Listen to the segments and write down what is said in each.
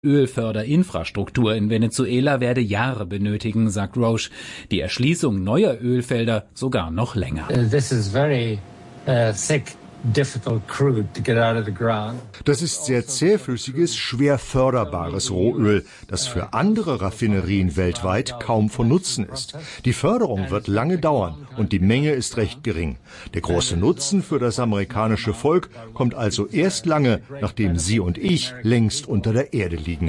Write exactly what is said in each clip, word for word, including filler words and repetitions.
Ölförderinfrastruktur in Venezuela werde Jahre benötigen, sagt Roche. Die Erschließung neuer Ölfelder sogar noch länger. This is very, uh, thick. Das ist sehr zähflüssiges, schwer förderbares Rohöl, das für andere Raffinerien weltweit kaum von Nutzen ist. Die Förderung wird lange dauern und die Menge ist recht gering. Der große Nutzen für das amerikanische Volk kommt also erst lange, nachdem Sie und ich längst unter der Erde liegen.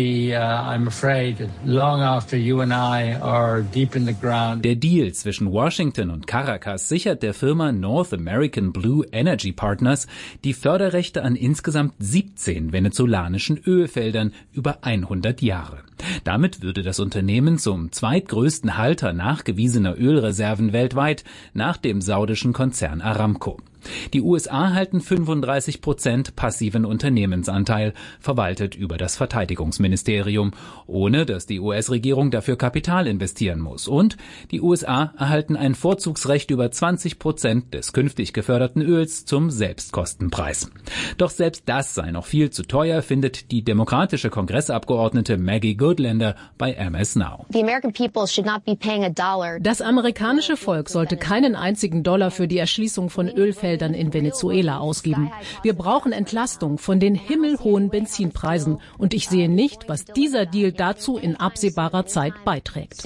Der Deal zwischen Washington und Caracas sichert der Firma North American Blue Energy Partners die Förderrechte an insgesamt siebzehn venezolanischen Ölfeldern über hundert Jahre. Damit würde das Unternehmen zum zweitgrößten Halter nachgewiesener Ölreserven weltweit nach dem saudischen Konzern Aramco. Die U S A halten fünfunddreißig Prozent passiven Unternehmensanteil, verwaltet über das Verteidigungsministerium, ohne dass die U S-Regierung dafür Kapital investieren muss. Und die U S A erhalten ein Vorzugsrecht über zwanzig Prozent des künftig geförderten Öls zum Selbstkostenpreis. Doch selbst das sei noch viel zu teuer, findet die demokratische Kongressabgeordnete Maggie Goodlander bei M S Now. Das amerikanische Volk sollte keinen einzigen Dollar für die Erschließung von Ölfeldern in Venezuela ausgeben. Wir brauchen Entlastung von den himmelhohen Benzinpreisen und ich sehe nicht, was dieser Deal dazu in absehbarer Zeit beiträgt.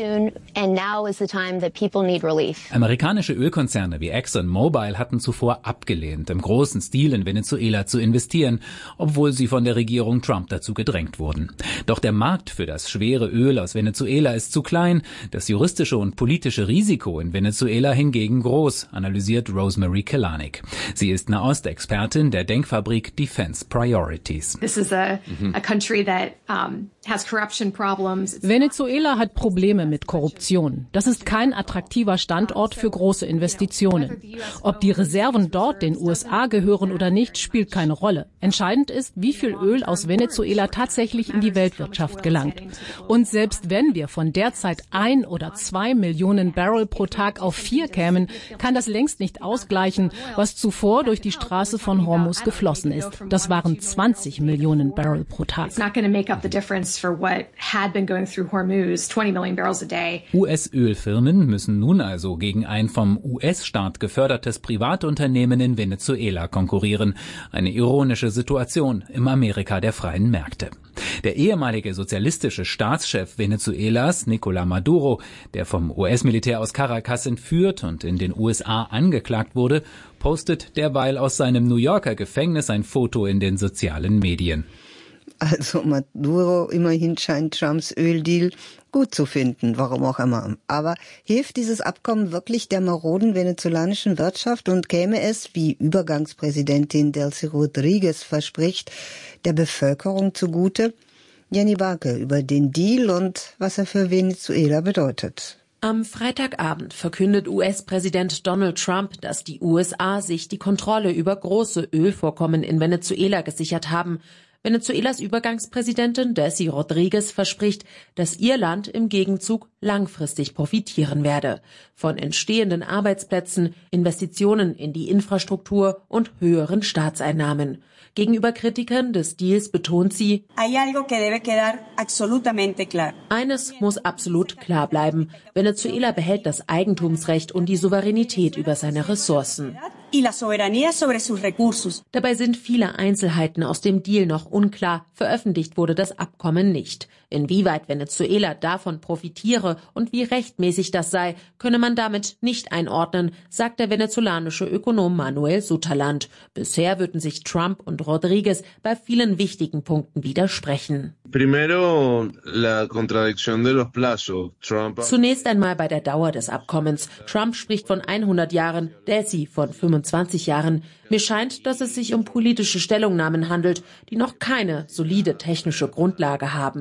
Amerikanische Ölkonzerne wie ExxonMobil hatten zuvor abgelehnt, im großen Stil in Venezuela zu investieren, obwohl sie von der Regierung Trump dazu gedrängt wurden. Doch der Markt für das schwere Öl aus Venezuela ist zu klein, das juristische und politische Risiko in Venezuela hingegen groß, analysiert Rosemary Kalanick. Sie ist Nahostexpertin der Denkfabrik Defense Priorities. This is a, a country that um, has corruption problems. Venezuela hat Probleme mit Korruption. Das ist kein attraktiver Standort für große Investitionen. Ob die Reserven dort den U S A gehören oder nicht, spielt keine Rolle. Entscheidend ist, wie viel Öl aus Venezuela tatsächlich in die Weltwirtschaft gelangt. Und selbst wenn wir von derzeit ein oder zwei Millionen Barrel pro Tag auf vier kämen, kann das längst nicht ausgleichen, was zuvor durch die Straße von Hormuz geflossen ist. Das waren zwanzig Millionen Barrel pro Tag. U S-Ölfirmen müssen nun also gegen ein vom U S-Staat gefördertes Privatunternehmen in Venezuela konkurrieren. Eine ironische Situation im Amerika der freien Märkte. Der ehemalige sozialistische Staatschef Venezuelas, Nicolás Maduro, der vom U S-Militär aus Caracas entführt und in den U S A angeklagt wurde, postet derweil aus seinem New Yorker Gefängnis ein Foto in den sozialen Medien. Also Maduro immerhin scheint Trumps Öldeal gut zu finden, warum auch immer. Aber hilft dieses Abkommen wirklich der maroden venezolanischen Wirtschaft und käme es, wie Übergangspräsidentin Delcy Rodriguez verspricht, der Bevölkerung zugute? Jenny Barke über den Deal und was er für Venezuela bedeutet. Am Freitagabend verkündet U S-Präsident Donald Trump, dass die U S A sich die Kontrolle über große Ölvorkommen in Venezuela gesichert haben. Venezuelas Übergangspräsidentin Delcy Rodriguez verspricht, dass ihr Land im Gegenzug langfristig profitieren werde. Von entstehenden Arbeitsplätzen, Investitionen in die Infrastruktur und höheren Staatseinnahmen. Gegenüber Kritikern des Deals betont sie, eines muss absolut klar bleiben. Venezuela behält das Eigentumsrecht und die Souveränität über seine Ressourcen. Dabei sind viele Einzelheiten aus dem Deal noch unklar. Veröffentlicht wurde das Abkommen nicht. Inwieweit Venezuela davon profitiere und wie rechtmäßig das sei, könne man damit nicht einordnen, sagt der venezolanische Ökonom Manuel Sutherland. Bisher würden sich Trump und Rodriguez bei vielen wichtigen Punkten widersprechen. Zunächst einmal bei der Dauer des Abkommens. Trump spricht von hundert Jahren, Delcy von fünfundzwanzig Jahren. Mir scheint, dass es sich um politische Stellungnahmen handelt, die noch keine solide technische Grundlage haben.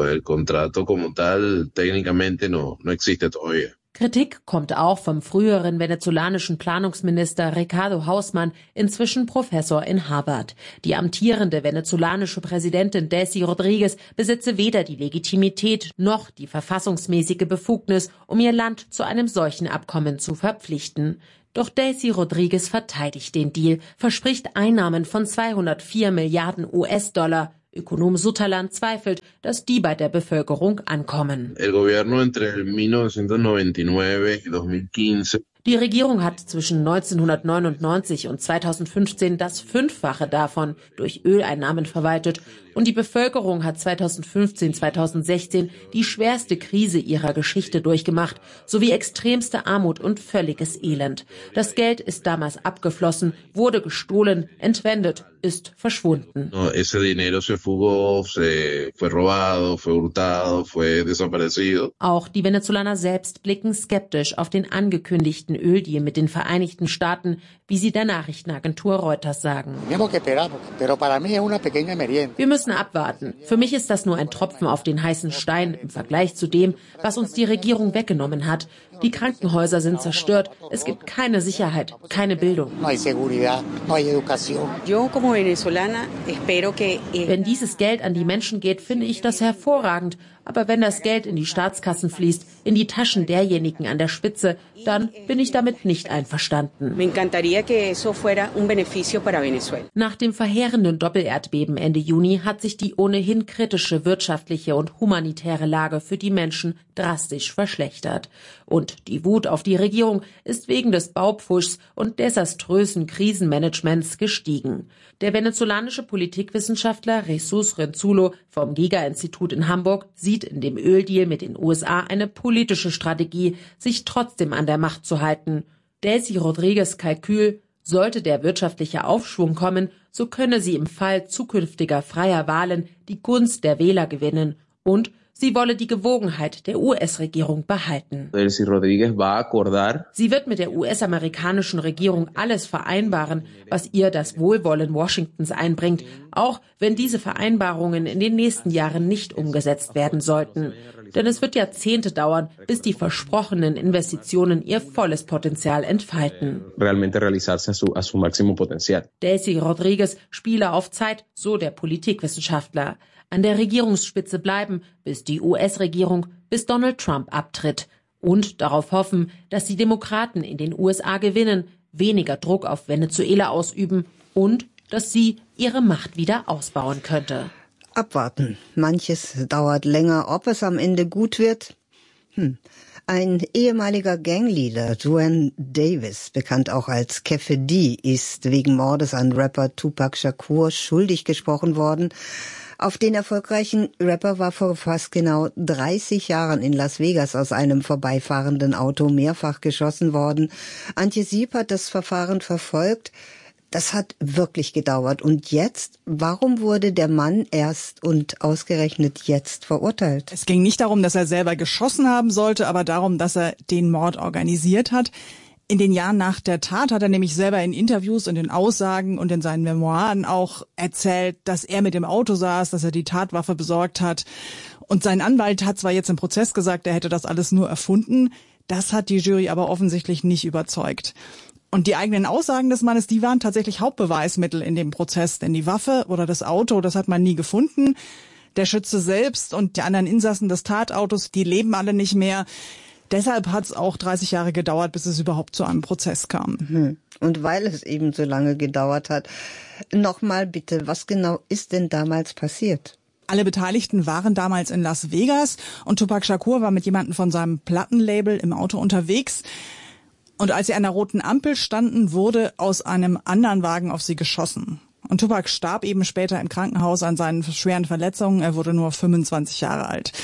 Kritik kommt auch vom früheren venezolanischen Planungsminister Ricardo Hausmann, inzwischen Professor in Harvard. Die amtierende venezolanische Präsidentin Delcy Rodriguez besitze weder die Legitimität noch die verfassungsmäßige Befugnis, um ihr Land zu einem solchen Abkommen zu verpflichten. Doch Delcy Rodriguez verteidigt den Deal, verspricht Einnahmen von zweihundertvier Milliarden U S-Dollar. Ökonom Sutherland zweifelt, dass die bei der Bevölkerung ankommen. El gobierno entre mil novecientos noventa y nueve y dos mil quince Die Regierung hat zwischen neunzehnhundertneunundneunzig und zweitausendfünfzehn das Fünffache davon durch Öleinnahmen verwaltet und die Bevölkerung hat zweitausendfünfzehn, zweitausendsechzehn die schwerste Krise ihrer Geschichte durchgemacht, sowie extremste Armut und völliges Elend. Das Geld ist damals abgeflossen, wurde gestohlen, entwendet, ist verschwunden. No, ese dinero se fugó, se fue robado, fue hurtado, fue desaparecido. Auch die Venezolaner selbst blicken skeptisch auf den angekündigten Öldeal mit den Vereinigten Staaten, wie sie der Nachrichtenagentur Reuters sagen. Wir müssen abwarten. Für mich ist das nur ein Tropfen auf den heißen Stein im Vergleich zu dem, was uns die Regierung weggenommen hat. Die Krankenhäuser sind zerstört. Es gibt keine Sicherheit, keine Bildung. Wenn dieses Geld an die Menschen geht, finde ich das hervorragend. Aber wenn das Geld in die Staatskassen fließt, in die Taschen derjenigen an der Spitze, dann bin ich damit nicht einverstanden. Nach dem verheerenden Doppelerdbeben Ende Juni hat sich die ohnehin kritische wirtschaftliche und humanitäre Lage für die Menschen drastisch verschlechtert. Und die Wut auf die Regierung ist wegen des Baupfuschs und desaströsen Krisenmanagements gestiegen. Der venezolanische Politikwissenschaftler Jesus Renzulo vom Giga-Institut in Hamburg sieht in dem Öldeal mit den U S A eine politische Strategie, sich trotzdem an der Macht zu halten. Delcy Rodriguez' Kalkül: Sollte der wirtschaftliche Aufschwung kommen, so könne sie im Fall zukünftiger freier Wahlen die Gunst der Wähler gewinnen. Und sie wolle die Gewogenheit der U S-Regierung behalten. Delcy Rodriguez va a acordar. Sie wird mit der U S-amerikanischen Regierung alles vereinbaren, was ihr das Wohlwollen Washingtons einbringt, auch wenn diese Vereinbarungen in den nächsten Jahren nicht umgesetzt werden sollten. Denn es wird Jahrzehnte dauern, bis die versprochenen Investitionen ihr volles Potenzial entfalten. Realmente realizarse a su, a su máximo potencial. Delcy Rodriguez spiele auf Zeit, so der Politikwissenschaftler. An der Regierungsspitze bleiben, bis die U S-Regierung, bis Donald Trump abtritt. Und darauf hoffen, dass die Demokraten in den U S A gewinnen, weniger Druck auf Venezuela ausüben und dass sie ihre Macht wieder ausbauen könnte. Abwarten. Manches dauert länger. Ob es am Ende gut wird? Hm. Ein ehemaliger Gangleader, Duane Davis, bekannt auch als Keffe D, ist wegen Mordes an Rapper Tupac Shakur schuldig gesprochen worden. Auf den erfolgreichen Rapper war vor fast genau dreißig Jahren in Las Vegas aus einem vorbeifahrenden Auto mehrfach geschossen worden. Antje Sieb hat das Verfahren verfolgt. Das hat wirklich gedauert. Und jetzt, warum wurde der Mann erst und ausgerechnet jetzt verurteilt? Es ging nicht darum, dass er selber geschossen haben sollte, aber darum, dass er den Mord organisiert hat. In den Jahren nach der Tat hat er nämlich selber in Interviews und in Aussagen und in seinen Memoiren auch erzählt, dass er mit dem Auto saß, dass er die Tatwaffe besorgt hat. Und sein Anwalt hat zwar jetzt im Prozess gesagt, er hätte das alles nur erfunden. Das hat die Jury aber offensichtlich nicht überzeugt. Und die eigenen Aussagen des Mannes, die waren tatsächlich Hauptbeweismittel in dem Prozess. Denn die Waffe oder das Auto, das hat man nie gefunden. Der Schütze selbst und die anderen Insassen des Tatautos, die leben alle nicht mehr. Deshalb hat es auch dreißig Jahre gedauert, bis es überhaupt zu einem Prozess kam. Und weil es eben so lange gedauert hat, nochmal bitte, was genau ist denn damals passiert? Alle Beteiligten waren damals in Las Vegas und Tupac Shakur war mit jemandem von seinem Plattenlabel im Auto unterwegs. Und als sie an der roten Ampel standen, wurde aus einem anderen Wagen auf sie geschossen. Und Tupac starb eben später im Krankenhaus an seinen schweren Verletzungen. Er wurde nur fünfundzwanzig Jahre alt.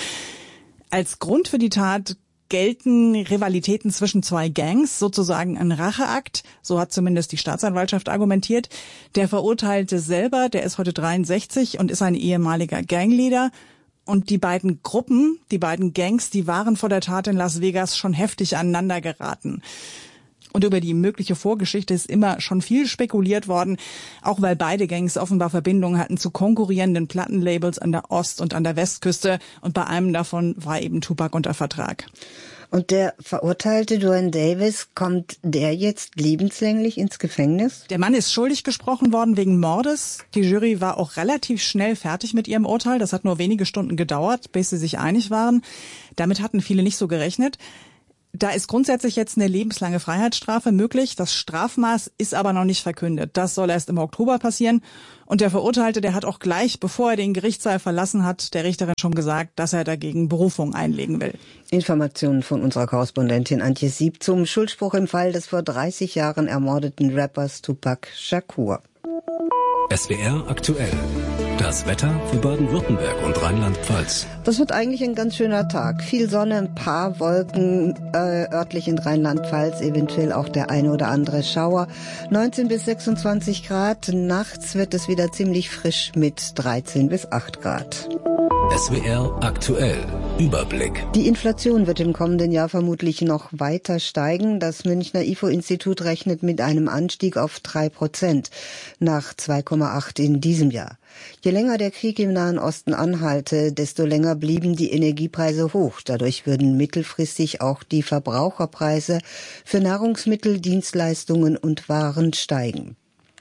Als Grund für die Tat gelten Rivalitäten zwischen zwei Gangs, sozusagen ein Racheakt, so hat zumindest die Staatsanwaltschaft argumentiert. Der Verurteilte selber, der ist heute dreiundsechzig und ist ein ehemaliger Gangleader. Und die beiden Gruppen, die beiden Gangs, die waren vor der Tat in Las Vegas schon heftig aneinander geraten. Und über die mögliche Vorgeschichte ist immer schon viel spekuliert worden, auch weil beide Gangs offenbar Verbindungen hatten zu konkurrierenden Plattenlabels an der Ost- und an der Westküste. Und bei einem davon war eben Tupac unter Vertrag. Und der verurteilte Duane Davis, kommt der jetzt lebenslänglich ins Gefängnis? Der Mann ist schuldig gesprochen worden wegen Mordes. Die Jury war auch relativ schnell fertig mit ihrem Urteil. Das hat nur wenige Stunden gedauert, bis sie sich einig waren. Damit hatten viele nicht so gerechnet. Da ist grundsätzlich jetzt eine lebenslange Freiheitsstrafe möglich. Das Strafmaß ist aber noch nicht verkündet. Das soll erst im Oktober passieren. Und der Verurteilte, der hat auch gleich, bevor er den Gerichtssaal verlassen hat, der Richterin schon gesagt, dass er dagegen Berufung einlegen will. Informationen von unserer Korrespondentin Antje Sieb zum Schuldspruch im Fall des vor dreißig Jahren ermordeten Rappers Tupac Shakur. S W R aktuell. Das Wetter für Baden-Württemberg und Rheinland-Pfalz. Das wird eigentlich ein ganz schöner Tag. Viel Sonne, ein paar Wolken, äh, örtlich in Rheinland-Pfalz, eventuell auch der eine oder andere Schauer. neunzehn bis sechsundzwanzig Grad. Nachts wird es wieder ziemlich frisch mit dreizehn bis acht Grad. S W R aktuell. Überblick. Die Inflation wird im kommenden Jahr vermutlich noch weiter steigen. Das Münchner I F O-Institut rechnet mit einem Anstieg auf drei Prozent nach zwei Komma acht in diesem Jahr. Je länger der Krieg im Nahen Osten anhalte, desto länger blieben die Energiepreise hoch. Dadurch würden mittelfristig auch die Verbraucherpreise für Nahrungsmittel, Dienstleistungen und Waren steigen.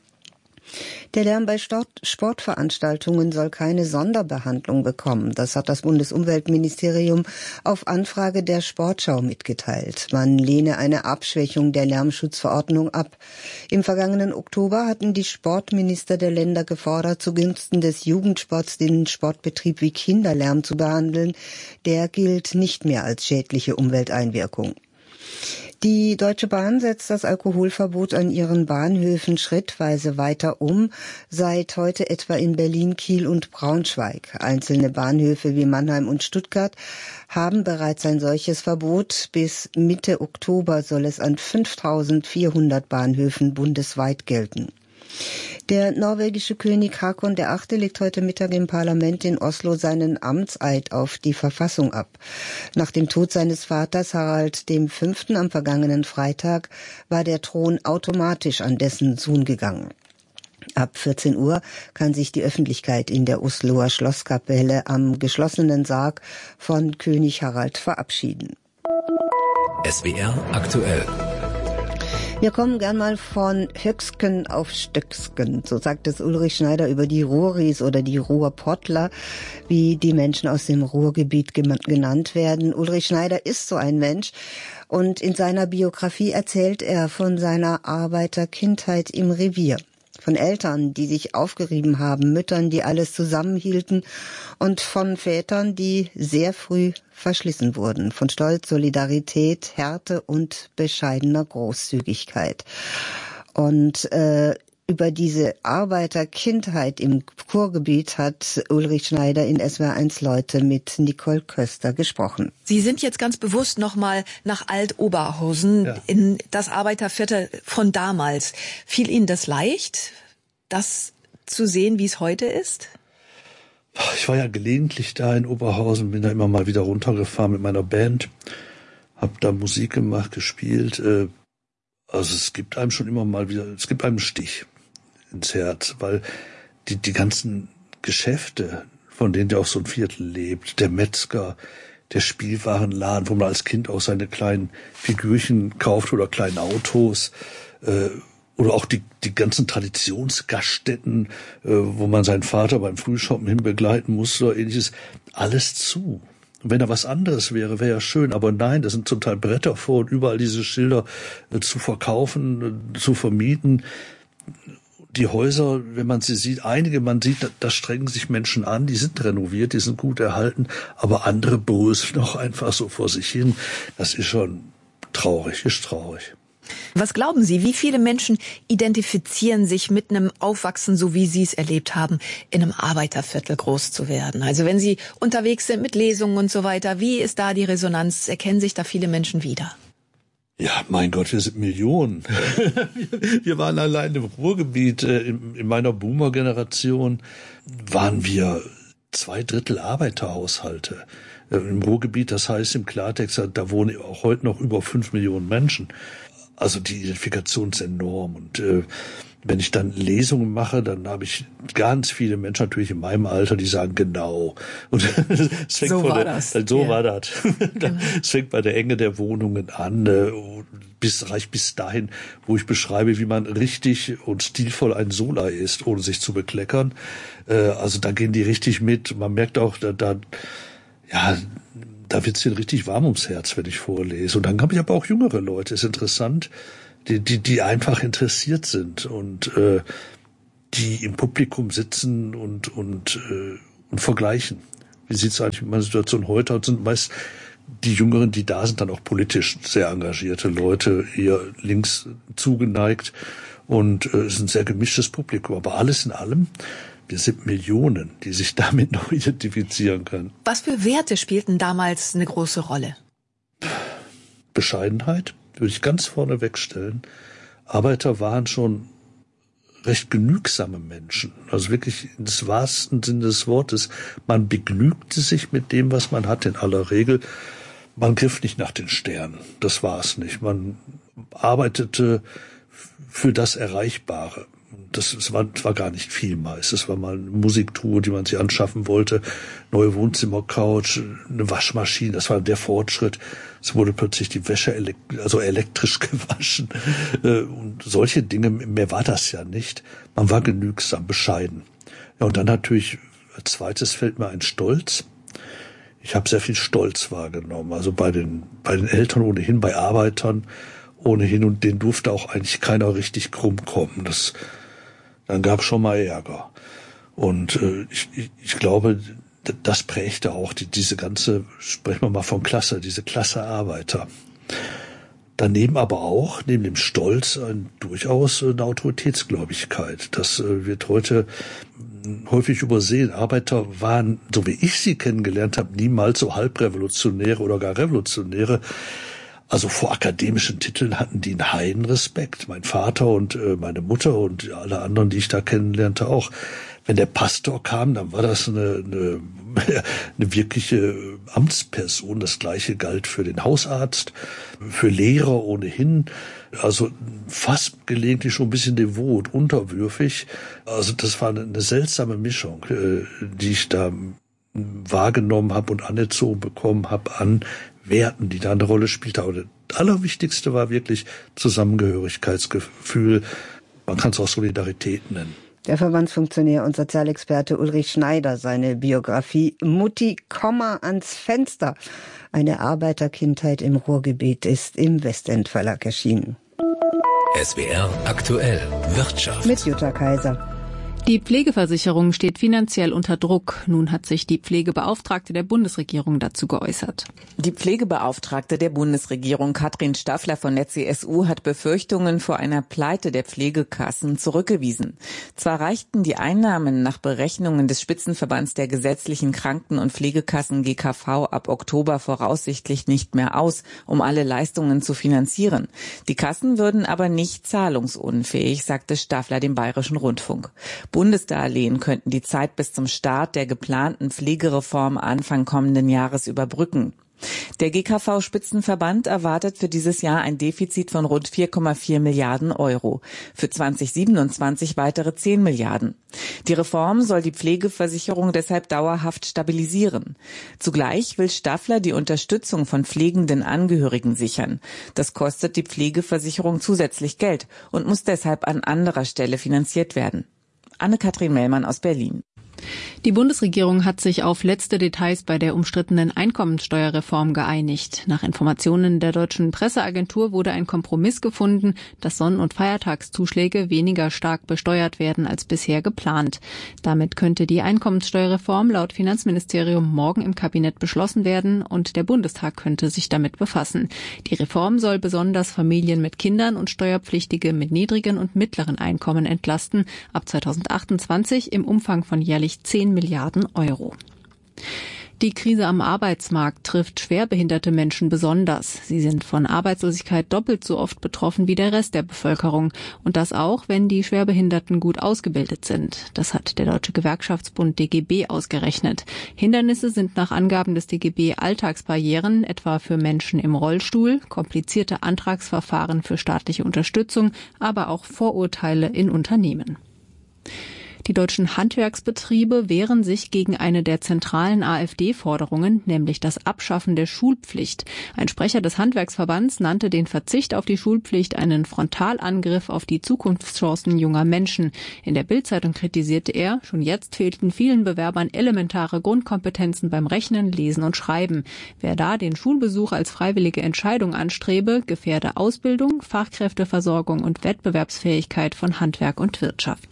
Der Lärm bei Sportveranstaltungen soll keine Sonderbehandlung bekommen. Das hat das Bundesumweltministerium auf Anfrage der Sportschau mitgeteilt. Man lehne eine Abschwächung der Lärmschutzverordnung ab. Im vergangenen Oktober hatten die Sportminister der Länder gefordert, zugunsten des Jugendsports den Sportbetrieb wie Kinderlärm zu behandeln. Der gilt nicht mehr als schädliche Umwelteinwirkung. Die Deutsche Bahn setzt das Alkoholverbot an ihren Bahnhöfen schrittweise weiter um, seit heute etwa in Berlin, Kiel und Braunschweig. Einzelne Bahnhöfe wie Mannheim und Stuttgart haben bereits ein solches Verbot. Bis Mitte Oktober soll es an fünftausendvierhundert Bahnhöfen bundesweit gelten. Der norwegische König Haakon der Achte legt heute Mittag im Parlament in Oslo seinen Amtseid auf die Verfassung ab. Nach dem Tod seines Vaters Harald der Fünfte am vergangenen Freitag war der Thron automatisch an dessen Sohn gegangen. Ab vierzehn Uhr kann sich die Öffentlichkeit in der Osloer Schlosskapelle am geschlossenen Sarg von König Harald verabschieden. S W R aktuell. Wir kommen gern mal von Höcksken auf Stöcksken, so sagt es Ulrich Schneider über die Ruhris oder die Ruhrpottler, wie die Menschen aus dem Ruhrgebiet genannt werden. Ulrich Schneider ist so ein Mensch und in seiner Biografie erzählt er von seiner Arbeiterkindheit im Revier. Von Eltern, die sich aufgerieben haben, Müttern, die alles zusammenhielten und von Vätern, die sehr früh verschlissen wurden. Von Stolz, Solidarität, Härte und bescheidener Großzügigkeit. Und äh, über diese Arbeiterkindheit im Ruhrgebiet hat Ulrich Schneider in S W R eins Leute mit Nicole Köster gesprochen. Sie sind jetzt ganz bewusst nochmal nach Alt-Oberhausen, ja, in das Arbeiterviertel von damals. Fiel Ihnen das leicht, das zu sehen, wie es heute ist? Ich war ja gelegentlich da in Oberhausen, bin da immer mal wieder runtergefahren mit meiner Band, hab da Musik gemacht, gespielt. Also es gibt einem schon immer mal wieder, es gibt einem einen Stich ins Herz, weil die, die ganzen Geschäfte, von denen ja auch so ein Viertel lebt, der Metzger, der Spielwarenladen, wo man als Kind auch seine kleinen Figürchen kauft oder kleinen Autos, äh, oder auch die, die ganzen Traditionsgaststätten, äh, wo man seinen Vater beim Frühshoppen hinbegleiten muss oder ähnliches, alles zu. Und wenn da was anderes wäre, wäre ja schön, aber nein, da sind zum Teil Bretter vor und überall diese Schilder äh, zu verkaufen, äh, zu vermieten. Die Häuser, wenn man sie sieht, einige, man sieht, da, da strengen sich Menschen an, die sind renoviert, die sind gut erhalten, aber andere bröseln auch einfach so vor sich hin. Das ist schon traurig, ist traurig. Was glauben Sie, wie viele Menschen identifizieren sich mit einem Aufwachsen, so wie Sie es erlebt haben, in einem Arbeiterviertel groß zu werden? Also wenn Sie unterwegs sind mit Lesungen und so weiter, wie ist da die Resonanz? Erkennen sich da viele Menschen wieder? Ja, mein Gott, wir sind Millionen. Wir waren allein im Ruhrgebiet, in, in meiner Boomer-Generation waren wir zwei Drittel Arbeiterhaushalte. Im Ruhrgebiet, das heißt im Klartext, da wohnen auch heute noch über fünf Millionen Menschen. Also die Identifikation ist enorm. Und äh, wenn ich dann Lesungen mache, dann habe ich ganz viele Menschen natürlich in meinem Alter, die sagen, genau. Und es fängt so von war der, das. So ja. war das. Genau. Es fängt bei der Enge der Wohnungen an, äh, bis reicht bis dahin, wo ich beschreibe, wie man richtig und stilvoll ein Sola ist, ohne sich zu bekleckern. Äh, also da gehen die richtig mit. Man merkt auch, da, da ja, da wird's dir richtig warm ums Herz, wenn ich vorlese. Und dann habe ich aber auch jüngere Leute, ist interessant, die, die, die einfach interessiert sind und äh, die im Publikum sitzen und und äh, und vergleichen. Wie sieht's eigentlich mit meiner Situation heute aus? Sind meist die Jüngeren, die da sind, dann auch politisch sehr engagierte Leute, eher links zugeneigt, und äh, es ist ein sehr gemischtes Publikum. Aber alles in allem, wir sind Millionen, die sich damit noch identifizieren können. Was für Werte spielten damals eine große Rolle? Bescheidenheit würde ich ganz vorne wegstellen. Arbeiter waren schon recht genügsame Menschen, also wirklich in des wahrsten Sinne des Wortes. Man begnügte sich mit dem, was man hatte in aller Regel. Man griff nicht nach den Sternen, das war es nicht. Man arbeitete für das Erreichbare. Das, das, war, das war gar nicht viel meist. Es war mal eine Musiktruhe, die man sich anschaffen wollte, neue Wohnzimmercouch, eine Waschmaschine, das war der Fortschritt. Es wurde plötzlich die Wäsche elekt- also elektrisch gewaschen und solche Dinge. Mehr war das ja nicht. Man war genügsam, bescheiden. Ja, und dann natürlich als zweites fällt mir ein Stolz. Ich habe sehr viel Stolz wahrgenommen, also bei den bei den Eltern ohnehin, bei Arbeitern ohnehin, und denen durfte auch eigentlich keiner richtig krumm kommen. Das Dann gab es schon mal Ärger. Und äh, ich, ich, ich glaube, das prägte auch die, diese ganze, sprechen wir mal von Klasse, diese Klasse Arbeiter. Daneben aber auch, neben dem Stolz, ein, durchaus eine Autoritätsgläubigkeit. Das äh, wird heute häufig übersehen. Arbeiter waren, so wie ich sie kennengelernt habe, niemals so Halbrevolutionäre oder gar Revolutionäre. Also vor akademischen Titeln hatten die einen heiden Respekt. Mein Vater und äh, meine Mutter und alle anderen, die ich da kennenlernte, auch. Wenn der Pastor kam, dann war das eine, eine, eine wirkliche Amtsperson. Das Gleiche galt für den Hausarzt, für Lehrer ohnehin. Also fast gelegentlich schon ein bisschen devot, unterwürfig. Also das war eine, eine seltsame Mischung, äh, die ich da wahrgenommen habe und anerzogen bekommen habe an Werten, die da eine Rolle spielten. Aber das Allerwichtigste war wirklich Zusammengehörigkeitsgefühl. Man kann es auch Solidarität nennen. Der Verbandsfunktionär und Sozialexperte Ulrich Schneider, seine Biografie Mutti, Komma ans Fenster. Eine Arbeiterkindheit im Ruhrgebiet ist im Westend Verlag erschienen. S W R aktuell Wirtschaft. Mit Jutta Kaiser. Die Pflegeversicherung steht finanziell unter Druck. Nun hat sich die Pflegebeauftragte der Bundesregierung dazu geäußert. Die Pflegebeauftragte der Bundesregierung, Katrin Staffler von der C S U, hat Befürchtungen vor einer Pleite der Pflegekassen zurückgewiesen. Zwar reichten die Einnahmen nach Berechnungen des Spitzenverbands der gesetzlichen Kranken- und Pflegekassen G K V ab Oktober voraussichtlich nicht mehr aus, um alle Leistungen zu finanzieren. Die Kassen würden aber nicht zahlungsunfähig, sagte Staffler dem Bayerischen Rundfunk. Bundesdarlehen könnten die Zeit bis zum Start der geplanten Pflegereform Anfang kommenden Jahres überbrücken. Der G K V-Spitzenverband erwartet für dieses Jahr ein Defizit von rund vier Komma vier Milliarden Euro. Für zwanzig siebenundzwanzig weitere zehn Milliarden. Die Reform soll die Pflegeversicherung deshalb dauerhaft stabilisieren. Zugleich will Staffler die Unterstützung von pflegenden Angehörigen sichern. Das kostet die Pflegeversicherung zusätzlich Geld und muss deshalb an anderer Stelle finanziert werden. Anne-Kathrin Mellmann aus Berlin. Die Bundesregierung hat sich auf letzte Details bei der umstrittenen Einkommensteuerreform geeinigt. Nach Informationen der deutschen Presseagentur wurde ein Kompromiss gefunden, dass Sonn- und Feiertagszuschläge weniger stark besteuert werden als bisher geplant. Damit könnte die Einkommensteuerreform laut Finanzministerium morgen im Kabinett beschlossen werden und der Bundestag könnte sich damit befassen. Die Reform soll besonders Familien mit Kindern und Steuerpflichtige mit niedrigen und mittleren Einkommen entlasten, ab zweitausendachtundzwanzig im Umfang von jährlich zehn Milliarden Euro. Die Krise am Arbeitsmarkt trifft schwerbehinderte Menschen besonders. Sie sind von Arbeitslosigkeit doppelt so oft betroffen wie der Rest der Bevölkerung. Und das auch, wenn die Schwerbehinderten gut ausgebildet sind. Das hat der Deutsche Gewerkschaftsbund D G B ausgerechnet. Hindernisse sind nach Angaben des D G B Alltagsbarrieren, etwa für Menschen im Rollstuhl, komplizierte Antragsverfahren für staatliche Unterstützung, aber auch Vorurteile in Unternehmen. Die deutschen Handwerksbetriebe wehren sich gegen eine der zentralen AfD-Forderungen, nämlich das Abschaffen der Schulpflicht. Ein Sprecher des Handwerksverbands nannte den Verzicht auf die Schulpflicht einen Frontalangriff auf die Zukunftschancen junger Menschen. In der Bild-Zeitung kritisierte er, schon jetzt fehlten vielen Bewerbern elementare Grundkompetenzen beim Rechnen, Lesen und Schreiben. Wer da den Schulbesuch als freiwillige Entscheidung anstrebe, gefährde Ausbildung, Fachkräfteversorgung und Wettbewerbsfähigkeit von Handwerk und Wirtschaft.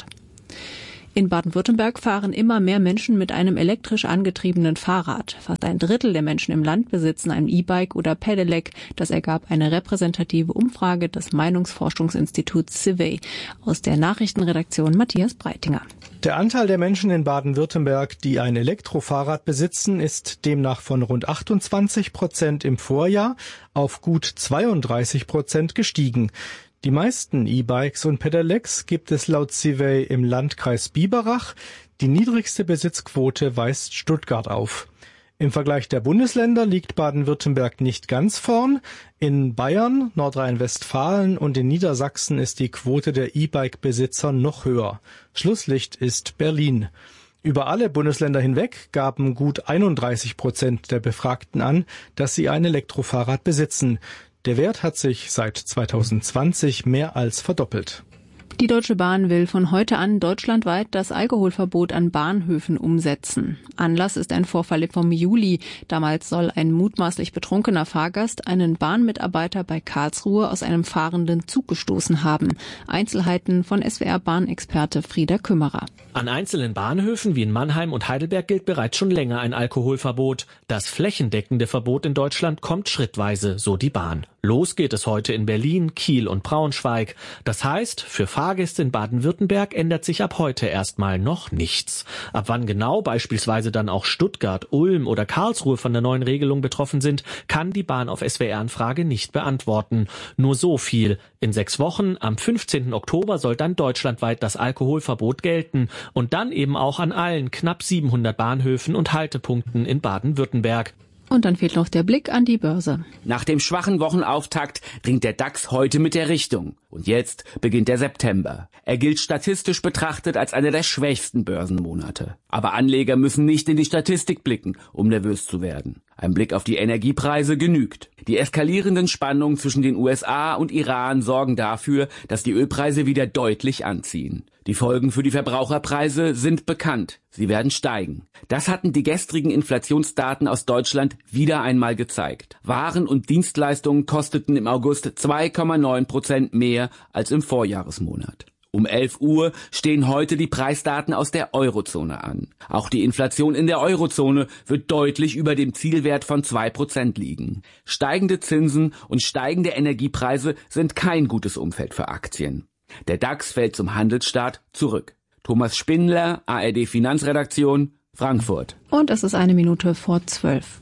In Baden-Württemberg fahren immer mehr Menschen mit einem elektrisch angetriebenen Fahrrad. Fast ein Drittel der Menschen im Land besitzen ein E-Bike oder Pedelec. Das ergab eine repräsentative Umfrage des Meinungsforschungsinstituts Civey. Aus der Nachrichtenredaktion Matthias Breitinger. Der Anteil der Menschen in Baden-Württemberg, die ein Elektrofahrrad besitzen, ist demnach von rund achtundzwanzig Prozent im Vorjahr auf gut zweiunddreißig Prozent gestiegen. Die meisten E-Bikes und Pedelecs gibt es laut Civey im Landkreis Biberach. Die niedrigste Besitzquote weist Stuttgart auf. Im Vergleich der Bundesländer liegt Baden-Württemberg nicht ganz vorn. In Bayern, Nordrhein-Westfalen und in Niedersachsen ist die Quote der E-Bike-Besitzer noch höher. Schlusslicht ist Berlin. Über alle Bundesländer hinweg gaben gut einunddreißig Prozent der Befragten an, dass sie ein Elektrofahrrad besitzen. Der Wert hat sich seit zweitausendzwanzig mehr als verdoppelt. Die Deutsche Bahn will von heute an deutschlandweit das Alkoholverbot an Bahnhöfen umsetzen. Anlass ist ein Vorfall vom Juli. Damals soll ein mutmaßlich betrunkener Fahrgast einen Bahnmitarbeiter bei Karlsruhe aus einem fahrenden Zug gestoßen haben. Einzelheiten von S W R-Bahnexperte Frieder Kümmerer. An einzelnen Bahnhöfen wie in Mannheim und Heidelberg gilt bereits schon länger ein Alkoholverbot. Das flächendeckende Verbot in Deutschland kommt schrittweise, so die Bahn. Los geht es heute in Berlin, Kiel und Braunschweig. Das heißt, für Fahrgäste in Baden-Württemberg ändert sich ab heute erstmal noch nichts. Ab wann genau beispielsweise dann auch Stuttgart, Ulm oder Karlsruhe von der neuen Regelung betroffen sind, kann die Bahn auf S W R-Anfrage nicht beantworten. Nur so viel. In sechs Wochen, am fünfzehnten Oktober, soll dann deutschlandweit das Alkoholverbot gelten. Und dann eben auch an allen knapp siebenhundert Bahnhöfen und Haltepunkten in Baden-Württemberg. Und dann fehlt noch der Blick an die Börse. Nach dem schwachen Wochenauftakt dringt der DAX heute mit der Richtung. Und jetzt beginnt der September. Er gilt statistisch betrachtet als einer der schwächsten Börsenmonate. Aber Anleger müssen nicht in die Statistik blicken, um nervös zu werden. Ein Blick auf die Energiepreise genügt. Die eskalierenden Spannungen zwischen den U S A und Iran sorgen dafür, dass die Ölpreise wieder deutlich anziehen. Die Folgen für die Verbraucherpreise sind bekannt. Sie werden steigen. Das hatten die gestrigen Inflationsdaten aus Deutschland wieder einmal gezeigt. Waren und Dienstleistungen kosteten im August zwei Komma neun Prozent mehr als im Vorjahresmonat. Um elf Uhr stehen heute die Preisdaten aus der Eurozone an. Auch die Inflation in der Eurozone wird deutlich über dem Zielwert von zwei Prozent liegen. Steigende Zinsen und steigende Energiepreise sind kein gutes Umfeld für Aktien. Der DAX fällt zum Handelsstart zurück. Thomas Spindler, A R D Finanzredaktion, Frankfurt. Und es ist eine Minute vor zwölf.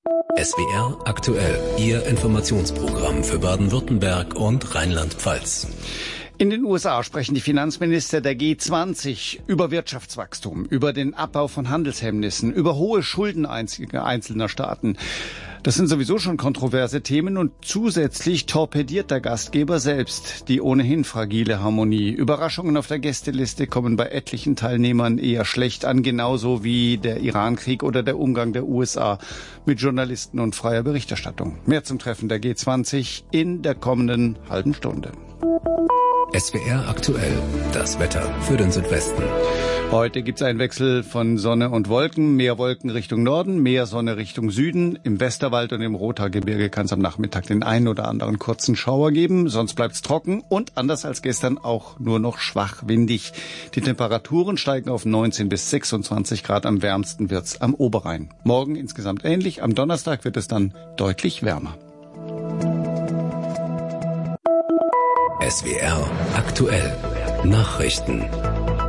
S W R aktuell, Ihr Informationsprogramm für Baden-Württemberg und Rheinland-Pfalz. In den U S A sprechen die Finanzminister der G zwanzig über Wirtschaftswachstum, über den Abbau von Handelshemmnissen, über hohe Schulden einzelner Staaten. Das sind sowieso schon kontroverse Themen und zusätzlich torpediert der Gastgeber selbst die ohnehin fragile Harmonie. Überraschungen auf der Gästeliste kommen bei etlichen Teilnehmern eher schlecht an, genauso wie der Irankrieg oder der Umgang der U S A mit Journalisten und freier Berichterstattung. Mehr zum Treffen der G zwanzig in der kommenden halben Stunde. S W R aktuell, das Wetter für den Südwesten. Heute gibt es einen Wechsel von Sonne und Wolken. Mehr Wolken Richtung Norden, mehr Sonne Richtung Süden. Im Westerwald und im Rothaargebirge kann es am Nachmittag den einen oder anderen kurzen Schauer geben. Sonst bleibt es trocken und anders als gestern auch nur noch schwach windig. Die Temperaturen steigen auf neunzehn bis sechsundzwanzig Grad. Am wärmsten wird's am Oberrhein. Morgen insgesamt ähnlich. Am Donnerstag wird es dann deutlich wärmer. S W R aktuell. Nachrichten.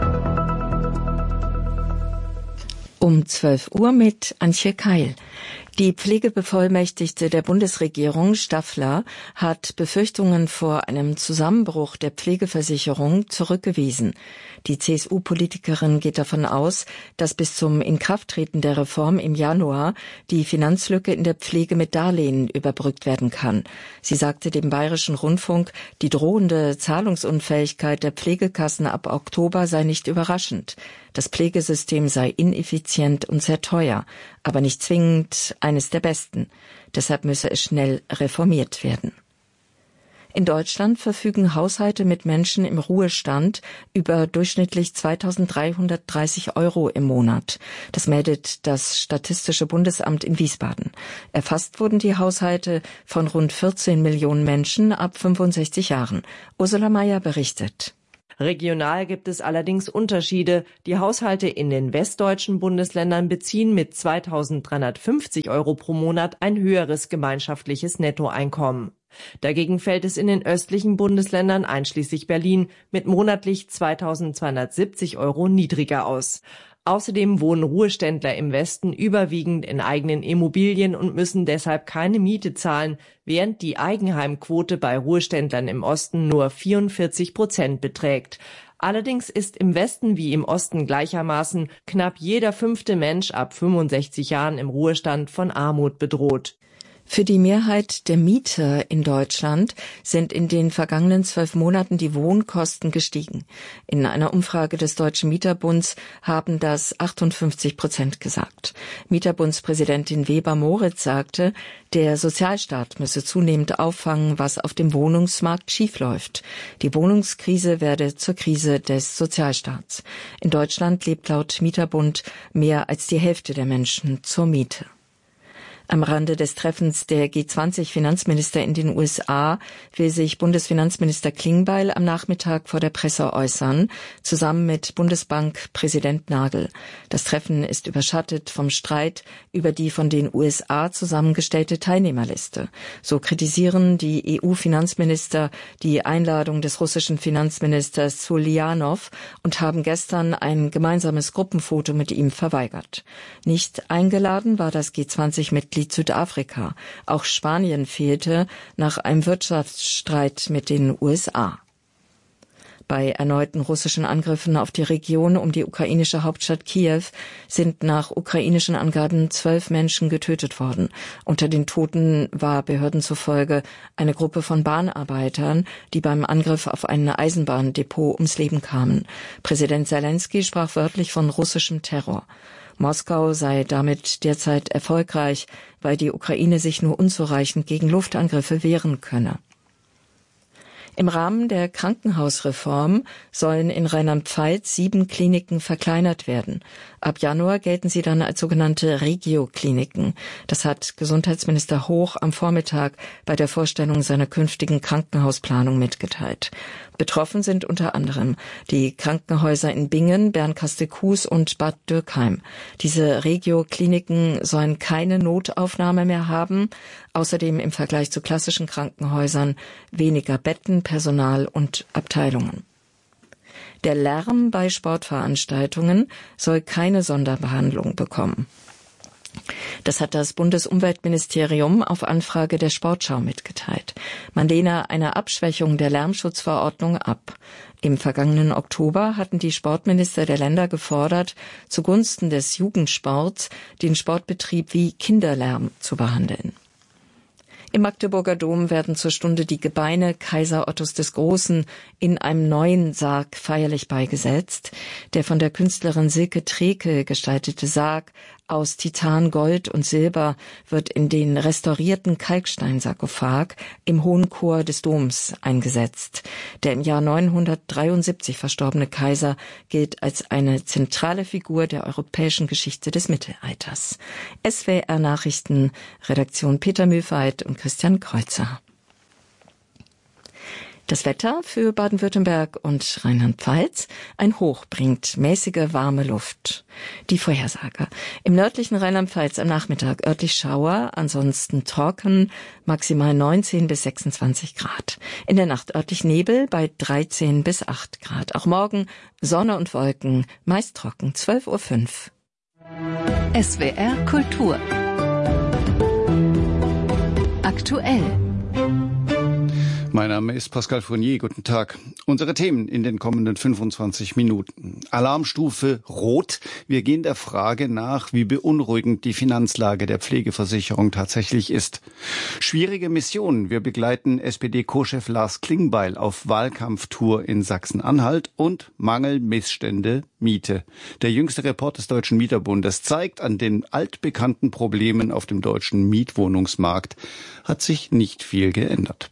Um zwölf Uhr mit Antje Keil. Die Pflegebevollmächtigte der Bundesregierung, Staffler, hat Befürchtungen vor einem Zusammenbruch der Pflegeversicherung zurückgewiesen. Die C S U-Politikerin geht davon aus, dass bis zum Inkrafttreten der Reform im Januar die Finanzlücke in der Pflege mit Darlehen überbrückt werden kann. Sie sagte dem Bayerischen Rundfunk, die drohende Zahlungsunfähigkeit der Pflegekassen ab Oktober sei nicht überraschend. Das Pflegesystem sei ineffizient und sehr teuer, aber nicht zwingend eines der besten. Deshalb müsse es schnell reformiert werden. In Deutschland verfügen Haushalte mit Menschen im Ruhestand über durchschnittlich zweitausenddreihundertdreißig Euro im Monat. Das meldet das Statistische Bundesamt in Wiesbaden. Erfasst wurden die Haushalte von rund vierzehn Millionen Menschen ab fünfundsechzig Jahren. Ursula Mayer berichtet. Regional gibt es allerdings Unterschiede. Die Haushalte in den westdeutschen Bundesländern beziehen mit zweitausenddreihundertfünfzig Euro pro Monat ein höheres gemeinschaftliches Nettoeinkommen. Dagegen fällt es in den östlichen Bundesländern einschließlich Berlin mit monatlich zweitausendzweihundertsiebzig Euro niedriger aus. Außerdem wohnen Ruheständler im Westen überwiegend in eigenen Immobilien und müssen deshalb keine Miete zahlen, während die Eigenheimquote bei Ruheständlern im Osten nur vierundvierzig Prozent beträgt. Allerdings ist im Westen wie im Osten gleichermaßen knapp jeder fünfte Mensch ab fünfundsechzig Jahren im Ruhestand von Armut bedroht. Für die Mehrheit der Mieter in Deutschland sind in den vergangenen zwölf Monaten die Wohnkosten gestiegen. In einer Umfrage des Deutschen Mieterbunds haben das achtundfünfzig Prozent gesagt. Mieterbundspräsidentin Weber-Moritz sagte, der Sozialstaat müsse zunehmend auffangen, was auf dem Wohnungsmarkt schiefläuft. Die Wohnungskrise werde zur Krise des Sozialstaats. In Deutschland lebt laut Mieterbund mehr als die Hälfte der Menschen zur Miete. Am Rande des Treffens der G zwanzig Finanzminister in den U S A will sich Bundesfinanzminister Klingbeil am Nachmittag vor der Presse äußern, zusammen mit Bundesbankpräsident Nagel. Das Treffen ist überschattet vom Streit über die von den U S A zusammengestellte Teilnehmerliste. So kritisieren die E U-Finanzminister die Einladung des russischen Finanzministers Suljanov und haben gestern ein gemeinsames Gruppenfoto mit ihm verweigert. Nicht eingeladen war das G zwanzig-Mitglied Südafrika. Auch Spanien fehlte nach einem Wirtschaftsstreit mit den U S A. Bei erneuten russischen Angriffen auf die Region um die ukrainische Hauptstadt Kiew sind nach ukrainischen Angaben zwölf Menschen getötet worden. Unter den Toten war Behörden zufolge eine Gruppe von Bahnarbeitern, die beim Angriff auf ein Eisenbahndepot ums Leben kamen. Präsident Selenskyj sprach wörtlich von russischem Terror. Moskau sei damit derzeit erfolgreich, weil die Ukraine sich nur unzureichend gegen Luftangriffe wehren könne. Im Rahmen der Krankenhausreform sollen in Rheinland-Pfalz sieben Kliniken verkleinert werden. Ab Januar gelten sie dann als sogenannte Regio-Kliniken. Das hat Gesundheitsminister Hoch am Vormittag bei der Vorstellung seiner künftigen Krankenhausplanung mitgeteilt. Betroffen sind unter anderem die Krankenhäuser in Bingen, Bernkastel-Kues und Bad Dürkheim. Diese Regio-Kliniken sollen keine Notaufnahme mehr haben, außerdem im Vergleich zu klassischen Krankenhäusern weniger Betten, Personal und Abteilungen. Der Lärm bei Sportveranstaltungen soll keine Sonderbehandlung bekommen. Das hat das Bundesumweltministerium auf Anfrage der Sportschau mitgeteilt. Man lehne eine Abschwächung der Lärmschutzverordnung ab. Im vergangenen Oktober hatten die Sportminister der Länder gefordert, zugunsten des Jugendsports den Sportbetrieb wie Kinderlärm zu behandeln. Im Magdeburger Dom werden zur Stunde die Gebeine Kaiser Ottos des Großen in einem neuen Sarg feierlich beigesetzt. Der von der Künstlerin Silke Treke gestaltete Sarg aus Titan, Gold und Silber wird in den restaurierten Kalksteinsarkophag im Hohen Chor des Doms eingesetzt. Der im Jahr neunhundertdreiundsiebzig verstorbene Kaiser gilt als eine zentrale Figur der europäischen Geschichte des Mittelalters. S W R Nachrichten, Redaktion Peter Mühlfeit und Christian Kreuzer. Das Wetter für Baden-Württemberg und Rheinland-Pfalz. Ein Hoch bringt mäßige warme Luft. Die Vorhersage. Im nördlichen Rheinland-Pfalz am Nachmittag örtlich Schauer, ansonsten trocken, maximal neunzehn bis sechsundzwanzig Grad. In der Nacht örtlich Nebel bei dreizehn bis acht Grad. Auch morgen Sonne und Wolken, meist trocken, zwölf Uhr fünf. S W R Kultur. aktuell. Mein Name ist Pascal Fournier. Guten Tag. Unsere Themen in den kommenden fünfundzwanzig Minuten. Alarmstufe Rot. Wir gehen der Frage nach, wie beunruhigend die Finanzlage der Pflegeversicherung tatsächlich ist. Schwierige Mission. Wir begleiten S P D-Co-Chef Lars Klingbeil auf Wahlkampftour in Sachsen-Anhalt und Mangel, Missstände, Miete. Der jüngste Report des Deutschen Mieterbundes zeigt, an den altbekannten Problemen auf dem deutschen Mietwohnungsmarkt hat sich nicht viel geändert.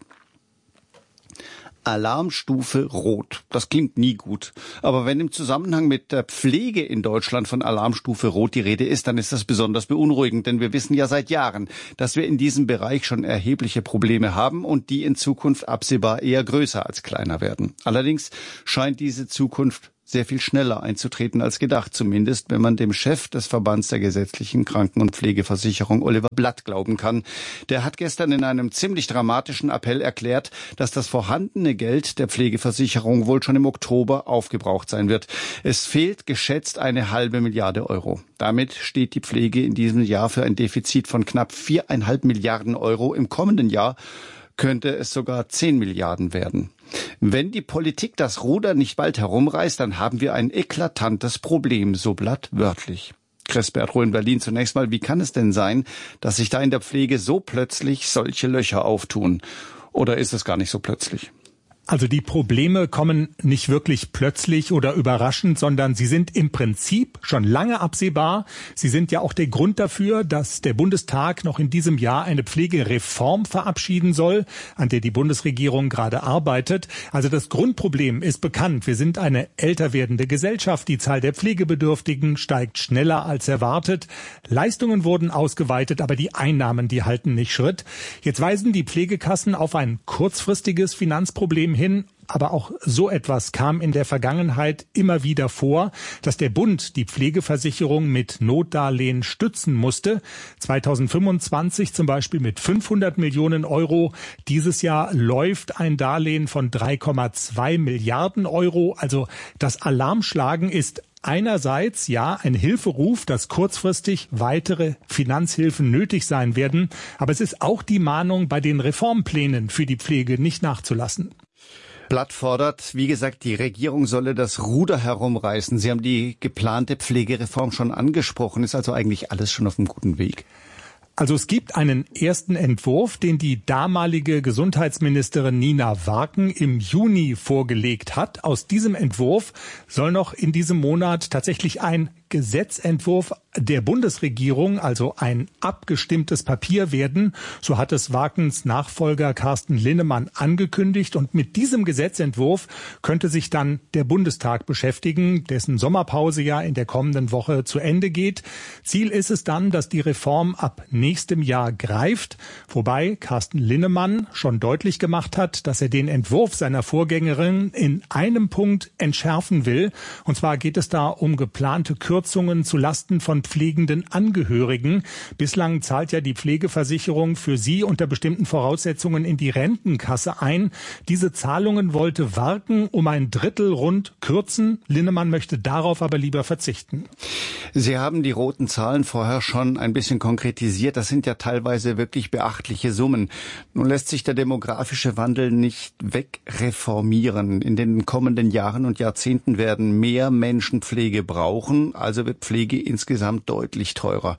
Alarmstufe Rot. Das klingt nie gut. Aber wenn im Zusammenhang mit der Pflege in Deutschland von Alarmstufe Rot die Rede ist, dann ist das besonders beunruhigend, denn wir wissen ja seit Jahren, dass wir in diesem Bereich schon erhebliche Probleme haben und die in Zukunft absehbar eher größer als kleiner werden. Allerdings scheint diese Zukunft sehr viel schneller einzutreten als gedacht, zumindest wenn man dem Chef des Verbands der gesetzlichen Kranken- und Pflegeversicherung, Oliver Blatt, glauben kann. Der hat gestern in einem ziemlich dramatischen Appell erklärt, dass das vorhandene Geld der Pflegeversicherung wohl schon im Oktober aufgebraucht sein wird. Es fehlt geschätzt eine halbe Milliarde Euro. Damit steht die Pflege in diesem Jahr für ein Defizit von knapp viereinhalb Milliarden Euro. Im kommenden Jahr könnte es sogar zehn Milliarden werden. Wenn die Politik das Ruder nicht bald herumreißt, dann haben wir ein eklatantes Problem, so Blatt wörtlich. Chris Bertrow in Berlin, zunächst mal, wie kann es denn sein, dass sich da in der Pflege so plötzlich solche Löcher auftun? Oder ist es gar nicht so plötzlich? Also die Probleme kommen nicht wirklich plötzlich oder überraschend, sondern sie sind im Prinzip schon lange absehbar. Sie sind ja auch der Grund dafür, dass der Bundestag noch in diesem Jahr eine Pflegereform verabschieden soll, an der die Bundesregierung gerade arbeitet. Also das Grundproblem ist bekannt. Wir sind eine älter werdende Gesellschaft. Die Zahl der Pflegebedürftigen steigt schneller als erwartet. Leistungen wurden ausgeweitet, aber die Einnahmen, die halten nicht Schritt. Jetzt weisen die Pflegekassen auf ein kurzfristiges Finanzproblem hin. Aber auch so etwas kam in der Vergangenheit immer wieder vor, dass der Bund die Pflegeversicherung mit Notdarlehen stützen musste. zweitausendfünfundzwanzig zum Beispiel mit fünfhundert Millionen Euro. Dieses Jahr läuft ein Darlehen von drei Komma zwei Milliarden Euro. Also das Alarmschlagen ist einerseits ja ein Hilferuf, dass kurzfristig weitere Finanzhilfen nötig sein werden. Aber es ist auch die Mahnung, bei den Reformplänen für die Pflege nicht nachzulassen. Blatt fordert, wie gesagt, die Regierung solle das Ruder herumreißen. Sie haben die geplante Pflegereform schon angesprochen. Ist also eigentlich alles schon auf einem guten Weg? Also es gibt einen ersten Entwurf, den die damalige Gesundheitsministerin Nina Warken im Juni vorgelegt hat. Aus diesem Entwurf soll noch in diesem Monat tatsächlich ein Gesetzentwurf der Bundesregierung, also ein abgestimmtes Papier werden. So hat es Warkens Nachfolger Carsten Linnemann angekündigt. Und mit diesem Gesetzentwurf könnte sich dann der Bundestag beschäftigen, dessen Sommerpause ja in der kommenden Woche zu Ende geht. Ziel ist es dann, dass die Reform ab nächstem Jahr greift, wobei Carsten Linnemann schon deutlich gemacht hat, dass er den Entwurf seiner Vorgängerin in einem Punkt entschärfen will. Und zwar geht es da um geplante Kürzungen zu Lasten von pflegenden Angehörigen. Bislang zahlt ja die Pflegeversicherung für sie unter bestimmten Voraussetzungen in die Rentenkasse ein. Diese Zahlungen wollte Warken um ein Drittel rund kürzen. Linnemann möchte darauf aber lieber verzichten. Sie haben die roten Zahlen vorher schon ein bisschen konkretisiert. Das sind ja teilweise wirklich beachtliche Summen. Nun lässt sich der demografische Wandel nicht wegreformieren. In den kommenden Jahren und Jahrzehnten werden mehr Menschen Pflege brauchen, also wird Pflege insgesamt deutlich teurer.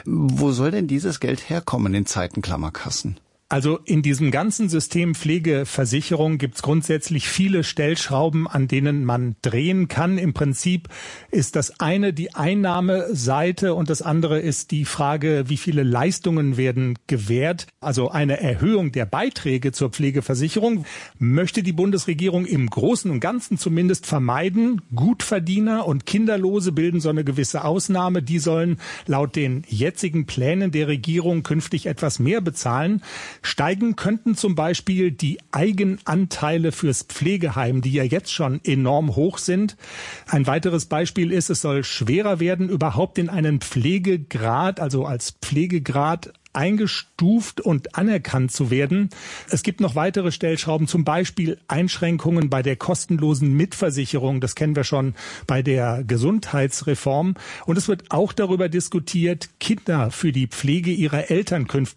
Wo soll denn dieses Geld herkommen in Zeiten Klammerkassen? Also in diesem ganzen System Pflegeversicherung gibt es grundsätzlich viele Stellschrauben, an denen man drehen kann. Im Prinzip ist das eine die Einnahmeseite und das andere ist die Frage, wie viele Leistungen werden gewährt. Also eine Erhöhung der Beiträge zur Pflegeversicherung möchte die Bundesregierung im Großen und Ganzen zumindest vermeiden. Gutverdiener und Kinderlose bilden so eine gewisse Ausnahme. Die sollen laut den jetzigen Plänen der Regierung künftig etwas mehr bezahlen. Steigen könnten zum Beispiel die Eigenanteile fürs Pflegeheim, die ja jetzt schon enorm hoch sind. Ein weiteres Beispiel ist, es soll schwerer werden, überhaupt in einen Pflegegrad, also als Pflegegrad eingestuft und anerkannt zu werden. Es gibt noch weitere Stellschrauben, zum Beispiel Einschränkungen bei der kostenlosen Mitversicherung. Das kennen wir schon bei der Gesundheitsreform. Und es wird auch darüber diskutiert, Kinder für die Pflege ihrer Eltern künftig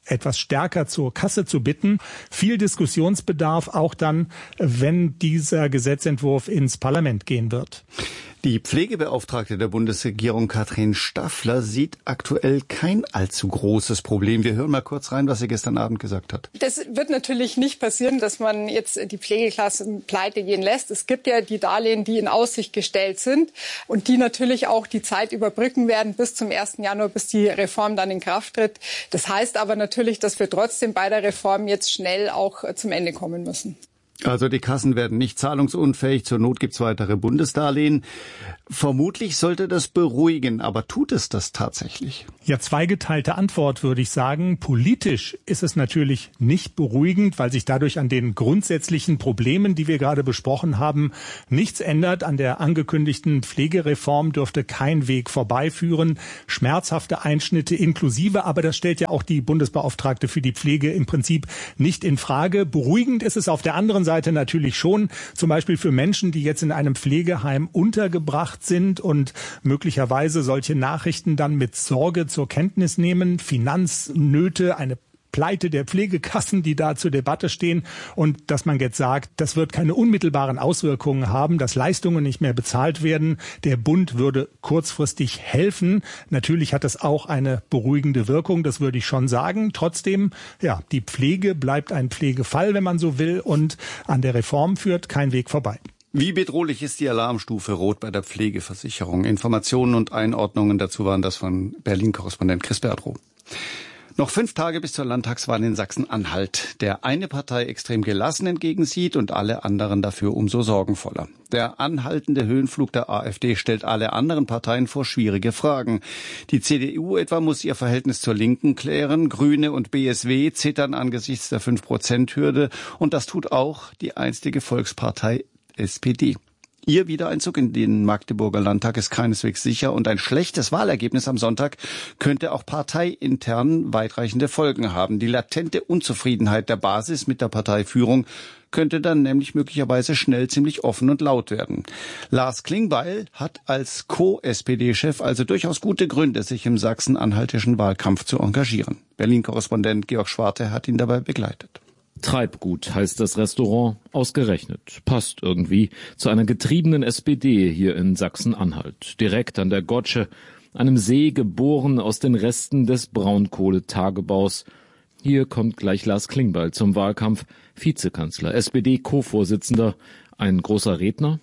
etwas stärker zur Kasse zu bitten. Viel Diskussionsbedarf auch dann, wenn dieser Gesetzentwurf ins Parlament gehen wird. Die Pflegebeauftragte der Bundesregierung Katrin Staffler sieht aktuell kein allzu großes Problem. Wir hören mal kurz rein, was sie gestern Abend gesagt hat. Das wird natürlich nicht passieren, dass man jetzt die Pflegeklassen pleite gehen lässt. Es gibt ja die Darlehen, die in Aussicht gestellt sind und die natürlich auch die Zeit überbrücken werden bis zum ersten Januar, bis die Reform dann in Kraft tritt. Das heißt aber natürlich, dass wir trotzdem bei der Reform jetzt schnell auch zum Ende kommen müssen. Also die Kassen werden nicht zahlungsunfähig, zur Not gibt's weitere Bundesdarlehen. Vermutlich sollte das beruhigen, aber tut es das tatsächlich? Ja, zweigeteilte Antwort würde ich sagen. Politisch ist es natürlich nicht beruhigend, weil sich dadurch an den grundsätzlichen Problemen, die wir gerade besprochen haben, nichts ändert. An der angekündigten Pflegereform dürfte kein Weg vorbeiführen. Schmerzhafte Einschnitte inklusive, aber das stellt ja auch die Bundesbeauftragte für die Pflege im Prinzip nicht in Frage. Beruhigend ist es auf der anderen Seite natürlich schon, zum Beispiel für Menschen, die jetzt in einem Pflegeheim untergebracht sind und möglicherweise solche Nachrichten dann mit Sorge zur Kenntnis nehmen. Finanznöte, eine Pleite der Pflegekassen, die da zur Debatte stehen, und dass man jetzt sagt, das wird keine unmittelbaren Auswirkungen haben, dass Leistungen nicht mehr bezahlt werden. Der Bund würde kurzfristig helfen. Natürlich hat das auch eine beruhigende Wirkung, das würde ich schon sagen. Trotzdem, ja, die Pflege bleibt ein Pflegefall, wenn man so will, und an der Reform führt kein Weg vorbei. Wie bedrohlich ist die Alarmstufe Rot bei der Pflegeversicherung? Informationen und Einordnungen dazu waren das von Berlin-Korrespondent Chris Bertrow. Noch fünf Tage bis zur Landtagswahl in Sachsen-Anhalt. Der eine Partei extrem gelassen entgegensieht und alle anderen dafür umso sorgenvoller. Der anhaltende Höhenflug der AfD stellt alle anderen Parteien vor schwierige Fragen. Die C D U etwa muss ihr Verhältnis zur Linken klären. Grüne und B S W zittern angesichts der fünf Prozent Hürde. Und das tut auch die einstige Volkspartei S P D. Ihr Wiedereinzug in den Magdeburger Landtag ist keineswegs sicher und ein schlechtes Wahlergebnis am Sonntag könnte auch parteiintern weitreichende Folgen haben. Die latente Unzufriedenheit der Basis mit der Parteiführung könnte dann nämlich möglicherweise schnell ziemlich offen und laut werden. Lars Klingbeil hat als Co-S P D-Chef also durchaus gute Gründe, sich im sachsen-anhaltischen Wahlkampf zu engagieren. Berlin-Korrespondent Georg Schwarte hat ihn dabei begleitet. Treibgut heißt das Restaurant, ausgerechnet. Passt irgendwie zu einer getriebenen S P D hier in Sachsen-Anhalt. Direkt an der Gotsche, einem See geboren aus den Resten des Braunkohletagebaus. Hier kommt gleich Lars Klingbeil zum Wahlkampf. Vizekanzler, S P D-Co-Vorsitzender, ein großer Redner?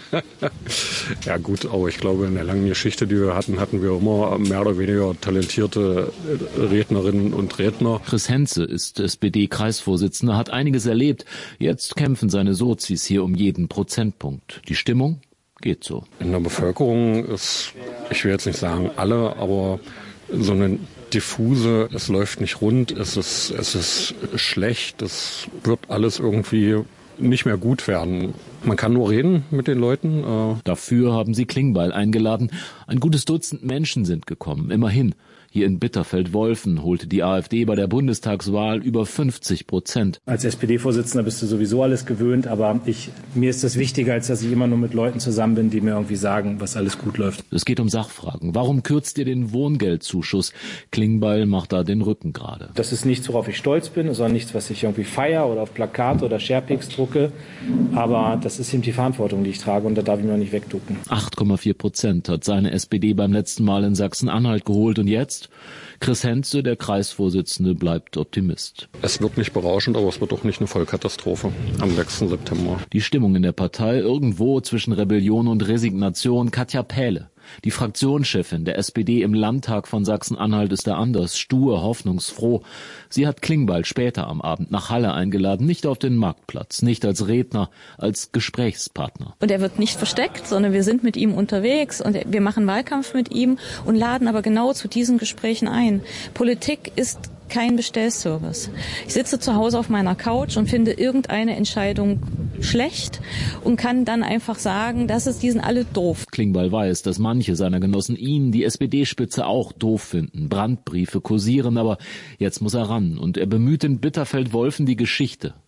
Ja gut, aber ich glaube, in der langen Geschichte, die wir hatten, hatten wir immer mehr oder weniger talentierte Rednerinnen und Redner. Chris Henze ist S P D-Kreisvorsitzender, hat einiges erlebt. Jetzt kämpfen seine Sozis hier um jeden Prozentpunkt. Die Stimmung geht so. In der Bevölkerung ist, ich will jetzt nicht sagen alle, aber so eine diffuse, es läuft nicht rund, es ist, es ist schlecht, es wird alles irgendwie nicht mehr gut werden. Man kann nur reden mit den Leuten. Äh Dafür haben sie Klingbeil eingeladen. Ein gutes Dutzend Menschen sind gekommen, immerhin. Hier in Bitterfeld-Wolfen holte die AfD bei der Bundestagswahl über fünfzig Prozent. Als S P D-Vorsitzender bist du sowieso alles gewöhnt, aber ich, mir ist das wichtiger, als dass ich immer nur mit Leuten zusammen bin, die mir irgendwie sagen, was alles gut läuft. Es geht um Sachfragen. Warum kürzt ihr den Wohngeldzuschuss? Klingbeil macht da den Rücken gerade. Das ist nichts, worauf ich stolz bin, sondern nichts, was ich irgendwie feiere oder auf Plakate oder Sharepics drucke. Aber das ist eben die Verantwortung, die ich trage, und da darf ich mir auch nicht wegducken. acht Komma vier Prozent hat seine S P D beim letzten Mal in Sachsen-Anhalt geholt, und jetzt? Chris Henze, der Kreisvorsitzende, bleibt Optimist. Es wird nicht berauschend, aber es wird auch nicht eine Vollkatastrophe am sechsten September. Die Stimmung in der Partei irgendwo zwischen Rebellion und Resignation. Katja Pähle, die Fraktionschefin der S P D im Landtag von Sachsen-Anhalt, ist da anders, stur, hoffnungsfroh. Sie hat Klingbeil später am Abend nach Halle eingeladen, nicht auf den Marktplatz, nicht als Redner, als Gesprächspartner. Und er wird nicht versteckt, sondern wir sind mit ihm unterwegs und wir machen Wahlkampf mit ihm und laden aber genau zu diesen Gesprächen ein. Politik ist kein Bestellservice. Ich sitze zu Hause auf meiner Couch und finde irgendeine Entscheidung schlecht und kann dann einfach sagen, das ist, die sind alle doof. Klingbeil weiß, dass manche seiner Genossen ihn, die S P D-Spitze, auch doof finden. Brandbriefe kursieren, aber jetzt muss er ran und er bemüht in Bitterfeld-Wolfen die Geschichte.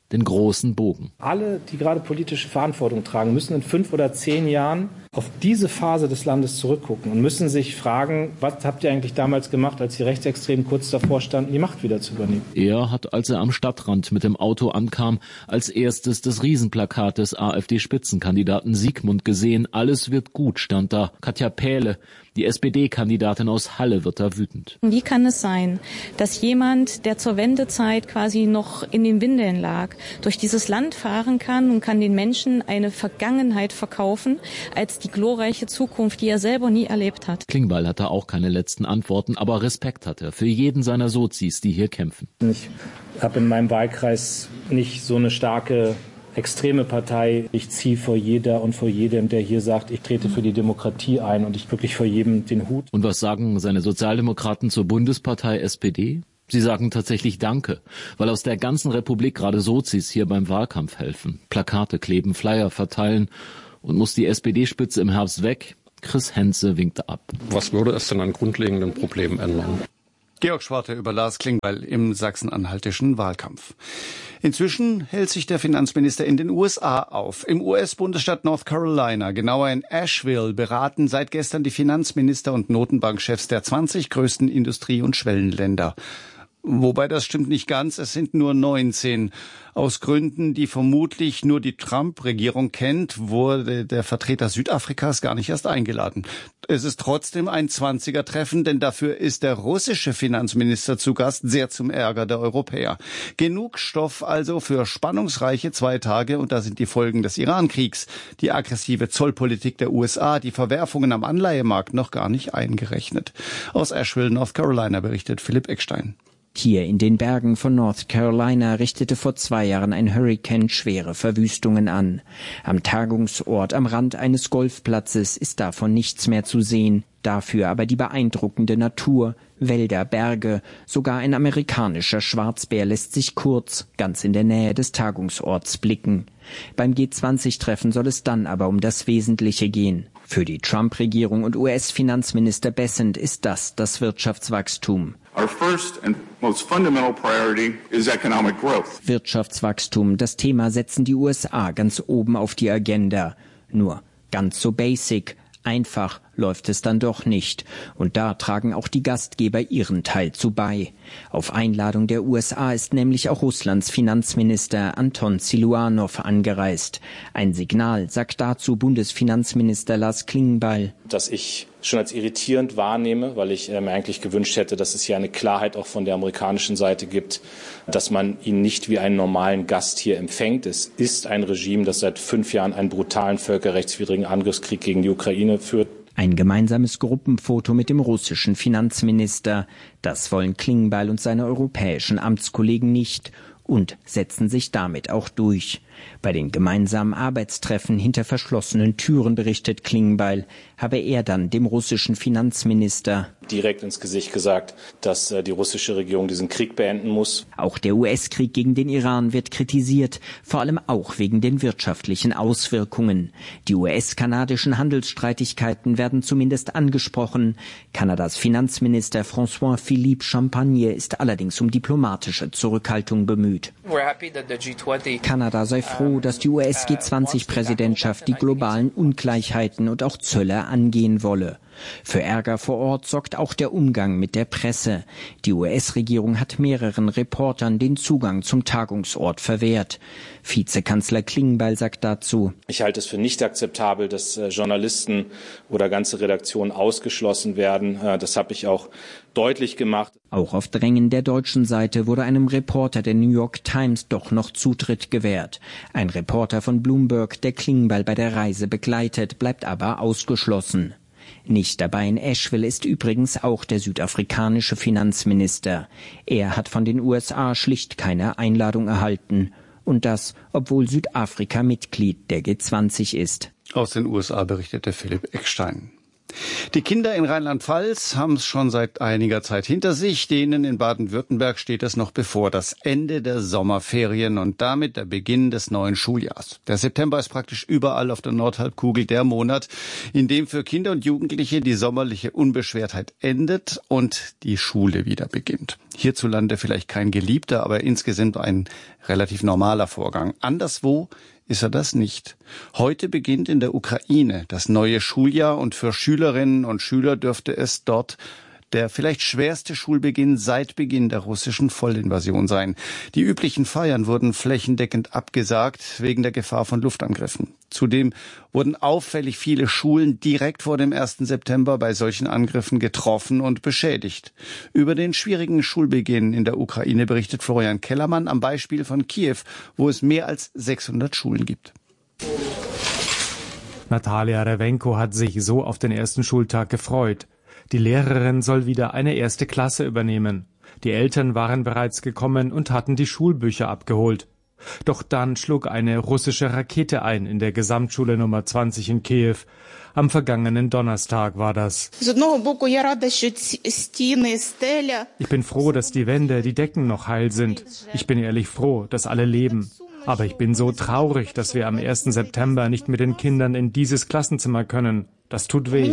den großen Bogen. Alle, die gerade politische Verantwortung tragen, müssen in fünf oder zehn Jahren auf diese Phase des Landes zurückgucken und müssen sich fragen, was habt ihr eigentlich damals gemacht, als die Rechtsextremen kurz davor standen, die Macht wieder zu übernehmen? Er hat, als er am Stadtrand mit dem Auto ankam, als erstes das Riesenplakat des AfD-Spitzenkandidaten Siegmund gesehen. Alles wird gut, stand da. Katja Pähle, die S P D-Kandidatin aus Halle, wird da wütend. Wie kann es sein, dass jemand, der zur Wendezeit quasi noch in den Windeln lag, durch dieses Land fahren kann und kann den Menschen eine Vergangenheit verkaufen als die glorreiche Zukunft, die er selber nie erlebt hat? Klingbeil hatte auch keine letzten Antworten, aber Respekt hat er für jeden seiner Sozis, die hier kämpfen. Ich habe in meinem Wahlkreis nicht so eine starke extreme Partei. Ich ziehe vor jeder und vor jedem, der hier sagt, ich trete für die Demokratie ein, und ich wirklich vor jedem den Hut. Und was sagen seine Sozialdemokraten zur Bundespartei S P D? Sie sagen tatsächlich Danke, weil aus der ganzen Republik gerade Sozis hier beim Wahlkampf helfen. Plakate kleben, Flyer verteilen. Und muss die S P D-Spitze im Herbst weg? Chris Henze winkte ab. Was würde es denn an grundlegenden Problemen ändern? Georg Schwarte über Lars Klingbeil im sachsen-anhaltischen Wahlkampf. Inzwischen hält sich der Finanzminister in den U S A auf. Im U S-Bundesstaat North Carolina, genauer in Asheville, beraten seit gestern die Finanzminister und Notenbankchefs der zwanzig größten Industrie- und Schwellenländer. Wobei das stimmt nicht ganz, es sind nur neunzehn. Aus Gründen, die vermutlich nur die Trump-Regierung kennt, wurde der Vertreter Südafrikas gar nicht erst eingeladen. Es ist trotzdem ein Zwanziger-Treffen, denn dafür ist der russische Finanzminister zu Gast, sehr zum Ärger der Europäer. Genug Stoff also für spannungsreiche zwei Tage, und da sind die Folgen des Iran-Kriegs, die aggressive Zollpolitik der U S A, die Verwerfungen am Anleihemarkt noch gar nicht eingerechnet. Aus Asheville, North Carolina, berichtet Philipp Eckstein. Hier in den Bergen von North Carolina richtete vor zwei Jahren ein Hurrikan schwere Verwüstungen an. Am Tagungsort am Rand eines Golfplatzes ist davon nichts mehr zu sehen. Dafür aber die beeindruckende Natur, Wälder, Berge, sogar ein amerikanischer Schwarzbär lässt sich kurz, ganz in der Nähe des Tagungsorts blicken. Beim G zwanzig Treffen soll es dann aber um das Wesentliche gehen. Für die Trump-Regierung und U S-Finanzminister Bessent ist das das Wirtschaftswachstum. Our first and most fundamental priority is economic growth. Wirtschaftswachstum, das Thema setzen die U S A ganz oben auf die Agenda. Nur ganz so basic, einfach läuft es dann doch nicht. Und da tragen auch die Gastgeber ihren Teil zu bei. Auf Einladung der U S A ist nämlich auch Russlands Finanzminister Anton Siluanow angereist. Ein Signal, sagt dazu Bundesfinanzminister Lars Klingbeil. Dass ich schon als irritierend wahrnehme, weil ich äh, mir eigentlich gewünscht hätte, dass es hier eine Klarheit auch von der amerikanischen Seite gibt, dass man ihn nicht wie einen normalen Gast hier empfängt. Es ist ein Regime, das seit fünf Jahren einen brutalen völkerrechtswidrigen Angriffskrieg gegen die Ukraine führt. Ein gemeinsames Gruppenfoto mit dem russischen Finanzminister. Das wollen Klingbeil und seine europäischen Amtskollegen nicht und setzen sich damit auch durch. Bei den gemeinsamen Arbeitstreffen hinter verschlossenen Türen, berichtet Klingbeil, habe er dann dem russischen Finanzminister direkt ins Gesicht gesagt, dass äh, die russische Regierung diesen Krieg beenden muss. Auch der U S-Krieg gegen den Iran wird kritisiert, vor allem auch wegen den wirtschaftlichen Auswirkungen. Die U S-kanadischen Handelsstreitigkeiten werden zumindest angesprochen. Kanadas Finanzminister François Philippe Champagne ist allerdings um diplomatische Zurückhaltung bemüht. Kanada sei froh, dass die U S G zwanzig Präsidentschaft die globalen Ungleichheiten und auch Zölle angehen wolle. Für Ärger vor Ort sorgt auch der Umgang mit der Presse. Die U S-Regierung hat mehreren Reportern den Zugang zum Tagungsort verwehrt. Vizekanzler Klingbeil sagt dazu: Ich halte es für nicht akzeptabel, dass äh, Journalisten oder ganze Redaktionen ausgeschlossen werden. Äh, das habe ich auch deutlich gemacht. Auch auf Drängen der deutschen Seite wurde einem Reporter der New York Times doch noch Zutritt gewährt. Ein Reporter von Bloomberg, der Klingbeil bei der Reise begleitet, bleibt aber ausgeschlossen. Nicht dabei in Asheville ist übrigens auch der südafrikanische Finanzminister. Er hat von den U S A schlicht keine Einladung erhalten. Und das, obwohl Südafrika Mitglied der G zwanzig ist. Aus den U S A berichtete Philipp Eckstein. Die Kinder in Rheinland-Pfalz haben es schon seit einiger Zeit hinter sich. Denen in Baden-Württemberg steht es noch bevor, das Ende der Sommerferien und damit der Beginn des neuen Schuljahrs. Der September ist praktisch überall auf der Nordhalbkugel der Monat, in dem für Kinder und Jugendliche die sommerliche Unbeschwertheit endet und die Schule wieder beginnt. Hierzulande vielleicht kein geliebter, aber insgesamt ein relativ normaler Vorgang. Anderswo ist er das nicht. Heute beginnt in der Ukraine das neue Schuljahr und für Schülerinnen und Schüler dürfte es dort der vielleicht schwerste Schulbeginn seit Beginn der russischen Vollinvasion sein. Die üblichen Feiern wurden flächendeckend abgesagt wegen der Gefahr von Luftangriffen. Zudem wurden auffällig viele Schulen direkt vor dem ersten September bei solchen Angriffen getroffen und beschädigt. Über den schwierigen Schulbeginn in der Ukraine berichtet Florian Kellermann am Beispiel von Kiew, wo es mehr als sechshundert Schulen gibt. Natalia Rewenko hat sich so auf den ersten Schultag gefreut. Die Lehrerin soll wieder eine erste Klasse übernehmen. Die Eltern waren bereits gekommen und hatten die Schulbücher abgeholt. Doch dann schlug eine russische Rakete ein in der Gesamtschule Nummer zwanzig in Kiew. Am vergangenen Donnerstag war das. Ich bin froh, dass die Wände, die Decken noch heil sind. Ich bin ehrlich froh, dass alle leben. Aber ich bin so traurig, dass wir am ersten September nicht mit den Kindern in dieses Klassenzimmer können. Das tut weh.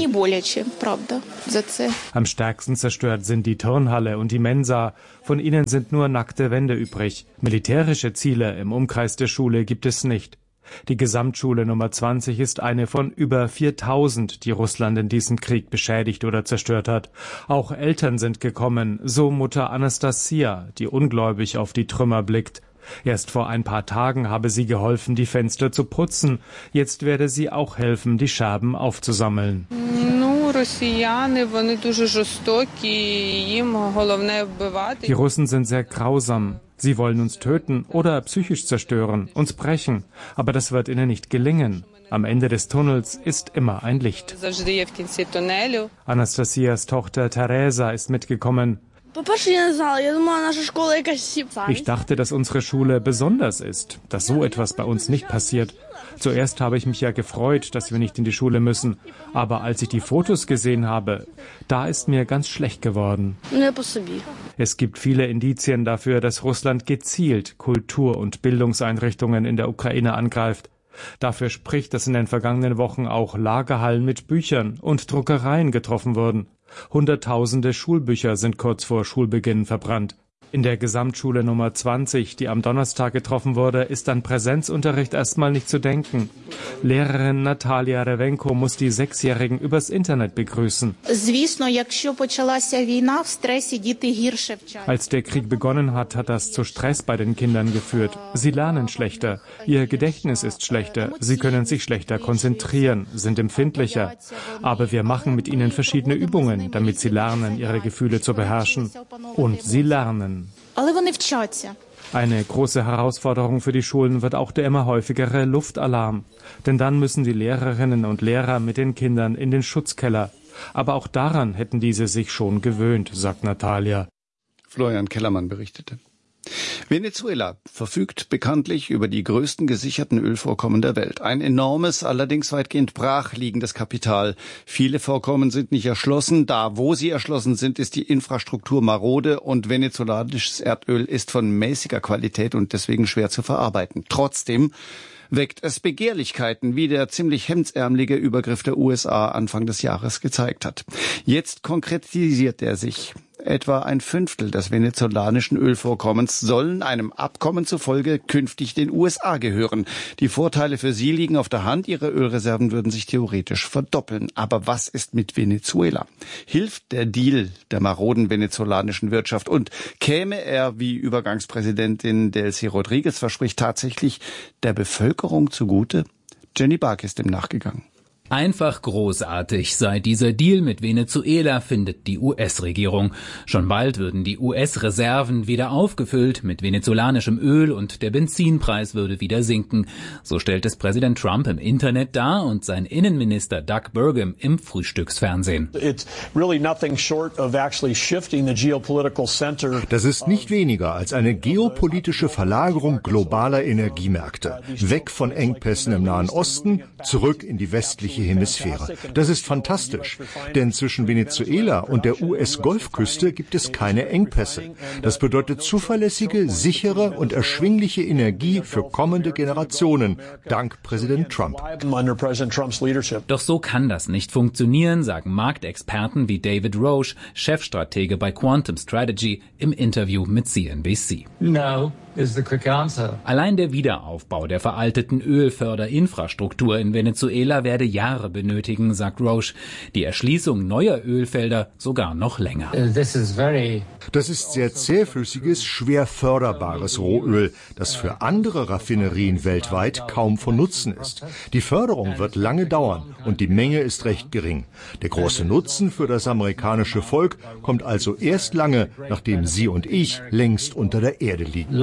Am stärksten zerstört sind die Turnhalle und die Mensa. Von ihnen sind nur nackte Wände übrig. Militärische Ziele im Umkreis der Schule gibt es nicht. Die Gesamtschule Nummer zwanzig ist eine von über viertausend, die Russland in diesem Krieg beschädigt oder zerstört hat. Auch Eltern sind gekommen, so Mutter Anastasia, die ungläubig auf die Trümmer blickt. Erst vor ein paar Tagen habe sie geholfen, die Fenster zu putzen. Jetzt werde sie auch helfen, die Scherben aufzusammeln. Die Russen sind sehr grausam. Sie wollen uns töten oder psychisch zerstören, uns brechen. Aber das wird ihnen nicht gelingen. Am Ende des Tunnels ist immer ein Licht. Anastasias Tochter Teresa ist mitgekommen. Ich dachte, dass unsere Schule besonders ist, dass so etwas bei uns nicht passiert. Zuerst habe ich mich ja gefreut, dass wir nicht in die Schule müssen. Aber als ich die Fotos gesehen habe, da ist mir ganz schlecht geworden. Es gibt viele Indizien dafür, dass Russland gezielt Kultur- und Bildungseinrichtungen in der Ukraine angreift. Dafür spricht, dass in den vergangenen Wochen auch Lagerhallen mit Büchern und Druckereien getroffen wurden. Hunderttausende Schulbücher sind kurz vor Schulbeginn verbrannt. In der Gesamtschule Nummer zwanzig, die am Donnerstag getroffen wurde, ist an Präsenzunterricht erstmal nicht zu denken. Lehrerin Natalia Rewenko muss die Sechsjährigen übers Internet begrüßen. Als der Krieg begonnen hat, hat das zu Stress bei den Kindern geführt. Sie lernen schlechter, ihr Gedächtnis ist schlechter, sie können sich schlechter konzentrieren, sind empfindlicher. Aber wir machen mit ihnen verschiedene Übungen, damit sie lernen, ihre Gefühle zu beherrschen. Und sie lernen. Eine große Herausforderung für die Schulen wird auch der immer häufigere Luftalarm. Denn dann müssen die Lehrerinnen und Lehrer mit den Kindern in den Schutzkeller. Aber auch daran hätten diese sich schon gewöhnt, sagt Natalia. Florian Kellermann berichtete. Venezuela verfügt bekanntlich über die größten gesicherten Ölvorkommen der Welt. Ein enormes, allerdings weitgehend brachliegendes Kapital. Viele Vorkommen sind nicht erschlossen. Da, wo sie erschlossen sind, ist die Infrastruktur marode und venezolanisches Erdöl ist von mäßiger Qualität und deswegen schwer zu verarbeiten. Trotzdem weckt es Begehrlichkeiten, wie der ziemlich hemdsärmelige Übergriff der U S A Anfang des Jahres gezeigt hat. Jetzt konkretisiert er sich. Etwa ein Fünftel des venezolanischen Ölvorkommens sollen einem Abkommen zufolge künftig den U S A gehören. Die Vorteile für sie liegen auf der Hand. Ihre Ölreserven würden sich theoretisch verdoppeln. Aber was ist mit Venezuela? Hilft der Deal der maroden venezolanischen Wirtschaft? Und käme er, wie Übergangspräsidentin Delcy Rodriguez verspricht, tatsächlich der Bevölkerung zugute? Jenny Bark ist dem nachgegangen. Einfach großartig sei dieser Deal mit Venezuela, findet die U S-Regierung. Schon bald würden die U S-Reserven wieder aufgefüllt mit venezolanischem Öl und der Benzinpreis würde wieder sinken. So stellt es Präsident Trump im Internet dar und sein Innenminister Doug Burgum im Frühstücksfernsehen. Das ist nicht weniger als eine geopolitische Verlagerung globaler Energiemärkte. Weg von Engpässen im Nahen Osten, zurück in die westliche nördliche Hemisphäre. Das ist fantastisch, denn zwischen Venezuela und der U S-Golfküste gibt es keine Engpässe. Das bedeutet zuverlässige, sichere und erschwingliche Energie für kommende Generationen, dank Präsident Trump. Doch so kann das nicht funktionieren, sagen Marktexperten wie David Roche, Chefstratege bei Quantum Strategy, im Interview mit C N B C. No is the quick answer. Allein der Wiederaufbau der veralteten Ölförderinfrastruktur in Venezuela werde Jahre benötigen, sagt Roche. Die Erschließung neuer Ölfelder sogar noch länger. This is very Das ist sehr zähflüssiges, schwer förderbares Rohöl, das für andere Raffinerien weltweit kaum von Nutzen ist. Die Förderung wird lange dauern und die Menge ist recht gering. Der große Nutzen für das amerikanische Volk kommt also erst lange, nachdem Sie und ich längst unter der Erde liegen.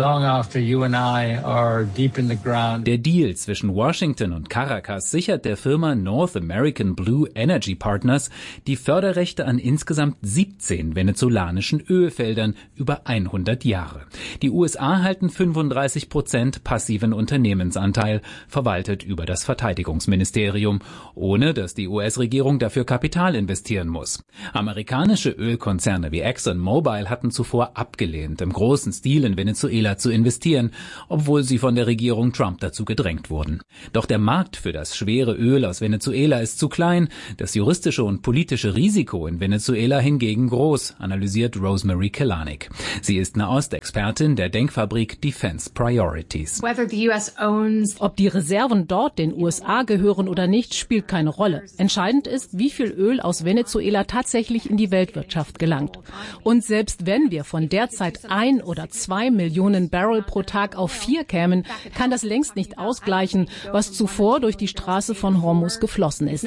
Der Deal zwischen Washington und Caracas sichert der Firma North American Blue Energy Partners die Förderrechte an insgesamt siebzehn venezolanischen Ölfeldern über hundert Jahre. Die U S A halten fünfunddreißig Prozent passiven Unternehmensanteil, verwaltet über das Verteidigungsministerium, ohne dass die U S-Regierung dafür Kapital investieren muss. Amerikanische Ölkonzerne wie ExxonMobil hatten zuvor abgelehnt, im großen Stil in Venezuela zu investieren, obwohl sie von der Regierung Trump dazu gedrängt wurden. Doch der Markt für das schwere Öl aus Venezuela ist zu klein, das juristische und politische Risiko in Venezuela hingegen groß, analysiert Rosemary Kelanik. Sie ist Nahostexpertin der Denkfabrik Defense Priorities. Ob die Reserven dort den U S A gehören oder nicht, spielt keine Rolle. Entscheidend ist, wie viel Öl aus Venezuela tatsächlich in die Weltwirtschaft gelangt. Und selbst wenn wir von derzeit ein oder zwei Millionen Barrel pro Tag auf vier kämen, kann das längst nicht ausgleichen, was zuvor durch die Straße von Hormuz geflossen ist.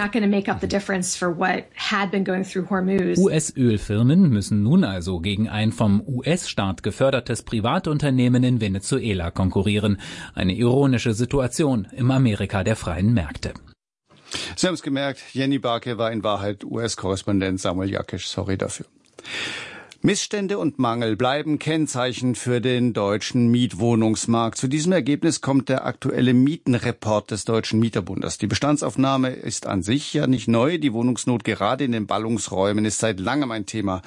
U S-Ölfirmen müssen nun also gegen ein vom U S-Staat gefördertes Privatunternehmen in Venezuela konkurrieren. Eine ironische Situation im Amerika der freien Märkte. Sie haben es gemerkt, Jenny Barke war in Wahrheit U S-Korrespondent Samuel Jakisch. Sorry dafür. Missstände und Mangel bleiben Kennzeichen für den deutschen Mietwohnungsmarkt. Zu diesem Ergebnis kommt der aktuelle Mietenreport des Deutschen Mieterbundes. Die Bestandsaufnahme ist an sich ja nicht neu. Die Wohnungsnot gerade in den Ballungsräumen ist seit langem ein Thema.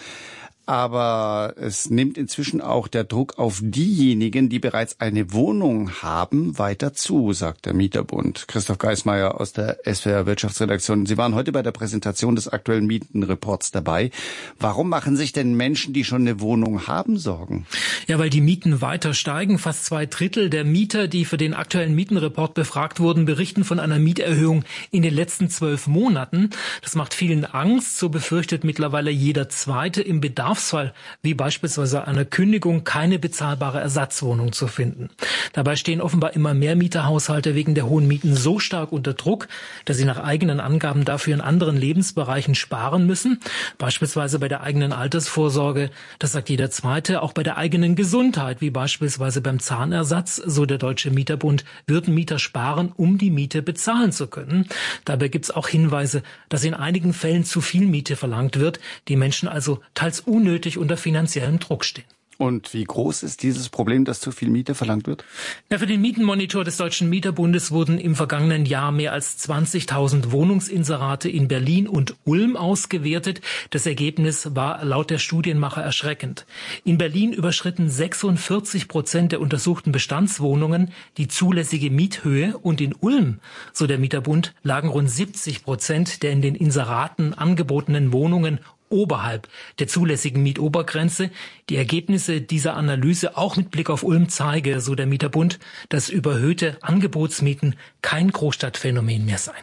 Aber es nimmt inzwischen auch der Druck auf diejenigen, die bereits eine Wohnung haben, weiter zu, sagt der Mieterbund. Christoph Geismeier aus der S W R Wirtschaftsredaktion. Sie waren heute bei der Präsentation des aktuellen Mietenreports dabei. Warum machen sich denn Menschen, die schon eine Wohnung haben, Sorgen? Ja, weil die Mieten weiter steigen. Fast zwei Drittel der Mieter, die für den aktuellen Mietenreport befragt wurden, berichten von einer Mieterhöhung in den letzten zwölf Monaten. Das macht vielen Angst. So befürchtet mittlerweile jeder Zweite im Bedarf Fall, wie beispielsweise einer Kündigung, keine bezahlbare Ersatzwohnung zu finden. Dabei stehen offenbar immer mehr Mieterhaushalte wegen der hohen Mieten so stark unter Druck, dass sie nach eigenen Angaben dafür in anderen Lebensbereichen sparen müssen, beispielsweise bei der eigenen Altersvorsorge, das sagt jeder Zweite, auch bei der eigenen Gesundheit, wie beispielsweise beim Zahnersatz, so der Deutsche Mieterbund, würden Mieter sparen, um die Miete bezahlen zu können. Dabei gibt es auch Hinweise, dass in einigen Fällen zu viel Miete verlangt wird, die Menschen also teils unnötig unter finanziellem Druck stehen. Und wie groß ist dieses Problem, dass zu viel Miete verlangt wird? Ja, für den Mietenmonitor des Deutschen Mieterbundes wurden im vergangenen Jahr mehr als zwanzigtausend Wohnungsinserate in Berlin und Ulm ausgewertet. Das Ergebnis war laut der Studienmacher erschreckend. In Berlin überschritten sechsundvierzig Prozent der untersuchten Bestandswohnungen die zulässige Miethöhe und in Ulm, so der Mieterbund, lagen rund siebzig Prozent der in den Inseraten angebotenen Wohnungen oberhalb der zulässigen Mietobergrenze. Die Ergebnisse dieser Analyse auch mit Blick auf Ulm zeige, so der Mieterbund, dass überhöhte Angebotsmieten kein Großstadtphänomen mehr seien.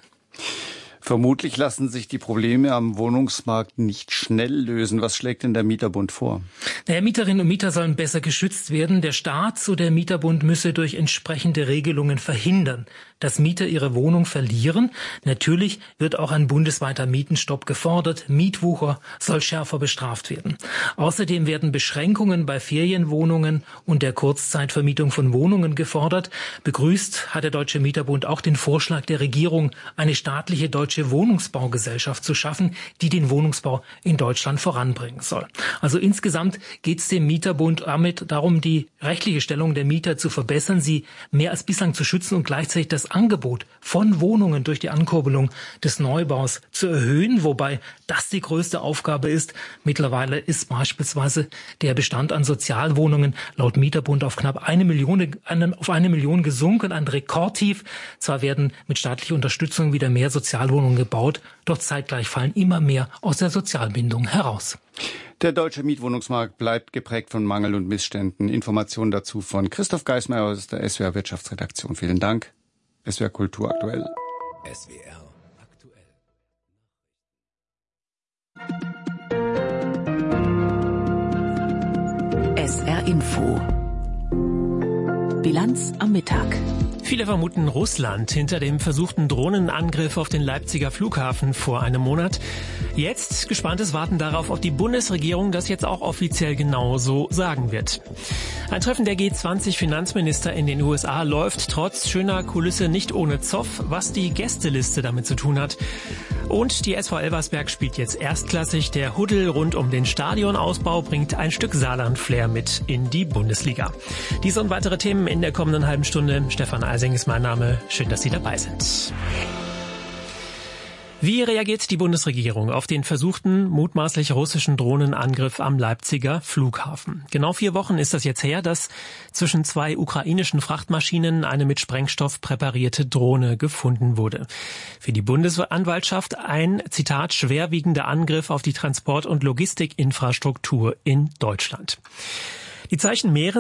Vermutlich lassen sich die Probleme am Wohnungsmarkt nicht schnell lösen. Was schlägt denn der Mieterbund vor? Naja, Mieterinnen und Mieter sollen besser geschützt werden. Der Staat, so der Mieterbund, müsse durch entsprechende Regelungen verhindern, dass Mieter ihre Wohnung verlieren. Natürlich wird auch ein bundesweiter Mietenstopp gefordert. Mietwucher soll schärfer bestraft werden. Außerdem werden Beschränkungen bei Ferienwohnungen und der Kurzzeitvermietung von Wohnungen gefordert. Begrüßt hat der Deutsche Mieterbund auch den Vorschlag der Regierung, eine staatliche deutsche Wohnungsbaugesellschaft zu schaffen, die den Wohnungsbau in Deutschland voranbringen soll. Also insgesamt geht es dem Mieterbund damit darum, die rechtliche Stellung der Mieter zu verbessern, sie mehr als bislang zu schützen und gleichzeitig das das Angebot von Wohnungen durch die Ankurbelung des Neubaus zu erhöhen, wobei das die größte Aufgabe ist. Mittlerweile ist beispielsweise der Bestand an Sozialwohnungen laut Mieterbund auf knapp eine Million, auf eine Million gesunken, ein Rekordtief. Zwar werden mit staatlicher Unterstützung wieder mehr Sozialwohnungen gebaut, doch zeitgleich fallen immer mehr aus der Sozialbindung heraus. Der deutsche Mietwohnungsmarkt bleibt geprägt von Mangel und Missständen. Informationen dazu von Christoph Geismeier aus der S W R Wirtschaftsredaktion. Vielen Dank. S W R Kultur aktuell. S W R aktuell. S R Info. Bilanz am Mittag. Viele vermuten Russland hinter dem versuchten Drohnenangriff auf den Leipziger Flughafen vor einem Monat. Jetzt gespanntes Warten darauf, ob die Bundesregierung das jetzt auch offiziell genauso sagen wird. Ein Treffen der G zwanzig Finanzminister in den U S A läuft trotz schöner Kulisse nicht ohne Zoff, was die Gästeliste damit zu tun hat. Und die S V Elversberg spielt jetzt erstklassig. Der Huddel rund um den Stadionausbau bringt ein Stück Saarland-Flair mit in die Bundesliga. Diese und weitere Themen in der kommenden halben Stunde. Stefan Eising ist mein Name. Schön, dass Sie dabei sind. Wie reagiert die Bundesregierung auf den versuchten, mutmaßlich russischen Drohnenangriff am Leipziger Flughafen? Genau vier Wochen ist das jetzt her, dass zwischen zwei ukrainischen Frachtmaschinen eine mit Sprengstoff präparierte Drohne gefunden wurde. Für die Bundesanwaltschaft ein, Zitat, schwerwiegender Angriff auf die Transport- und Logistikinfrastruktur in Deutschland. Die Zeichen mehren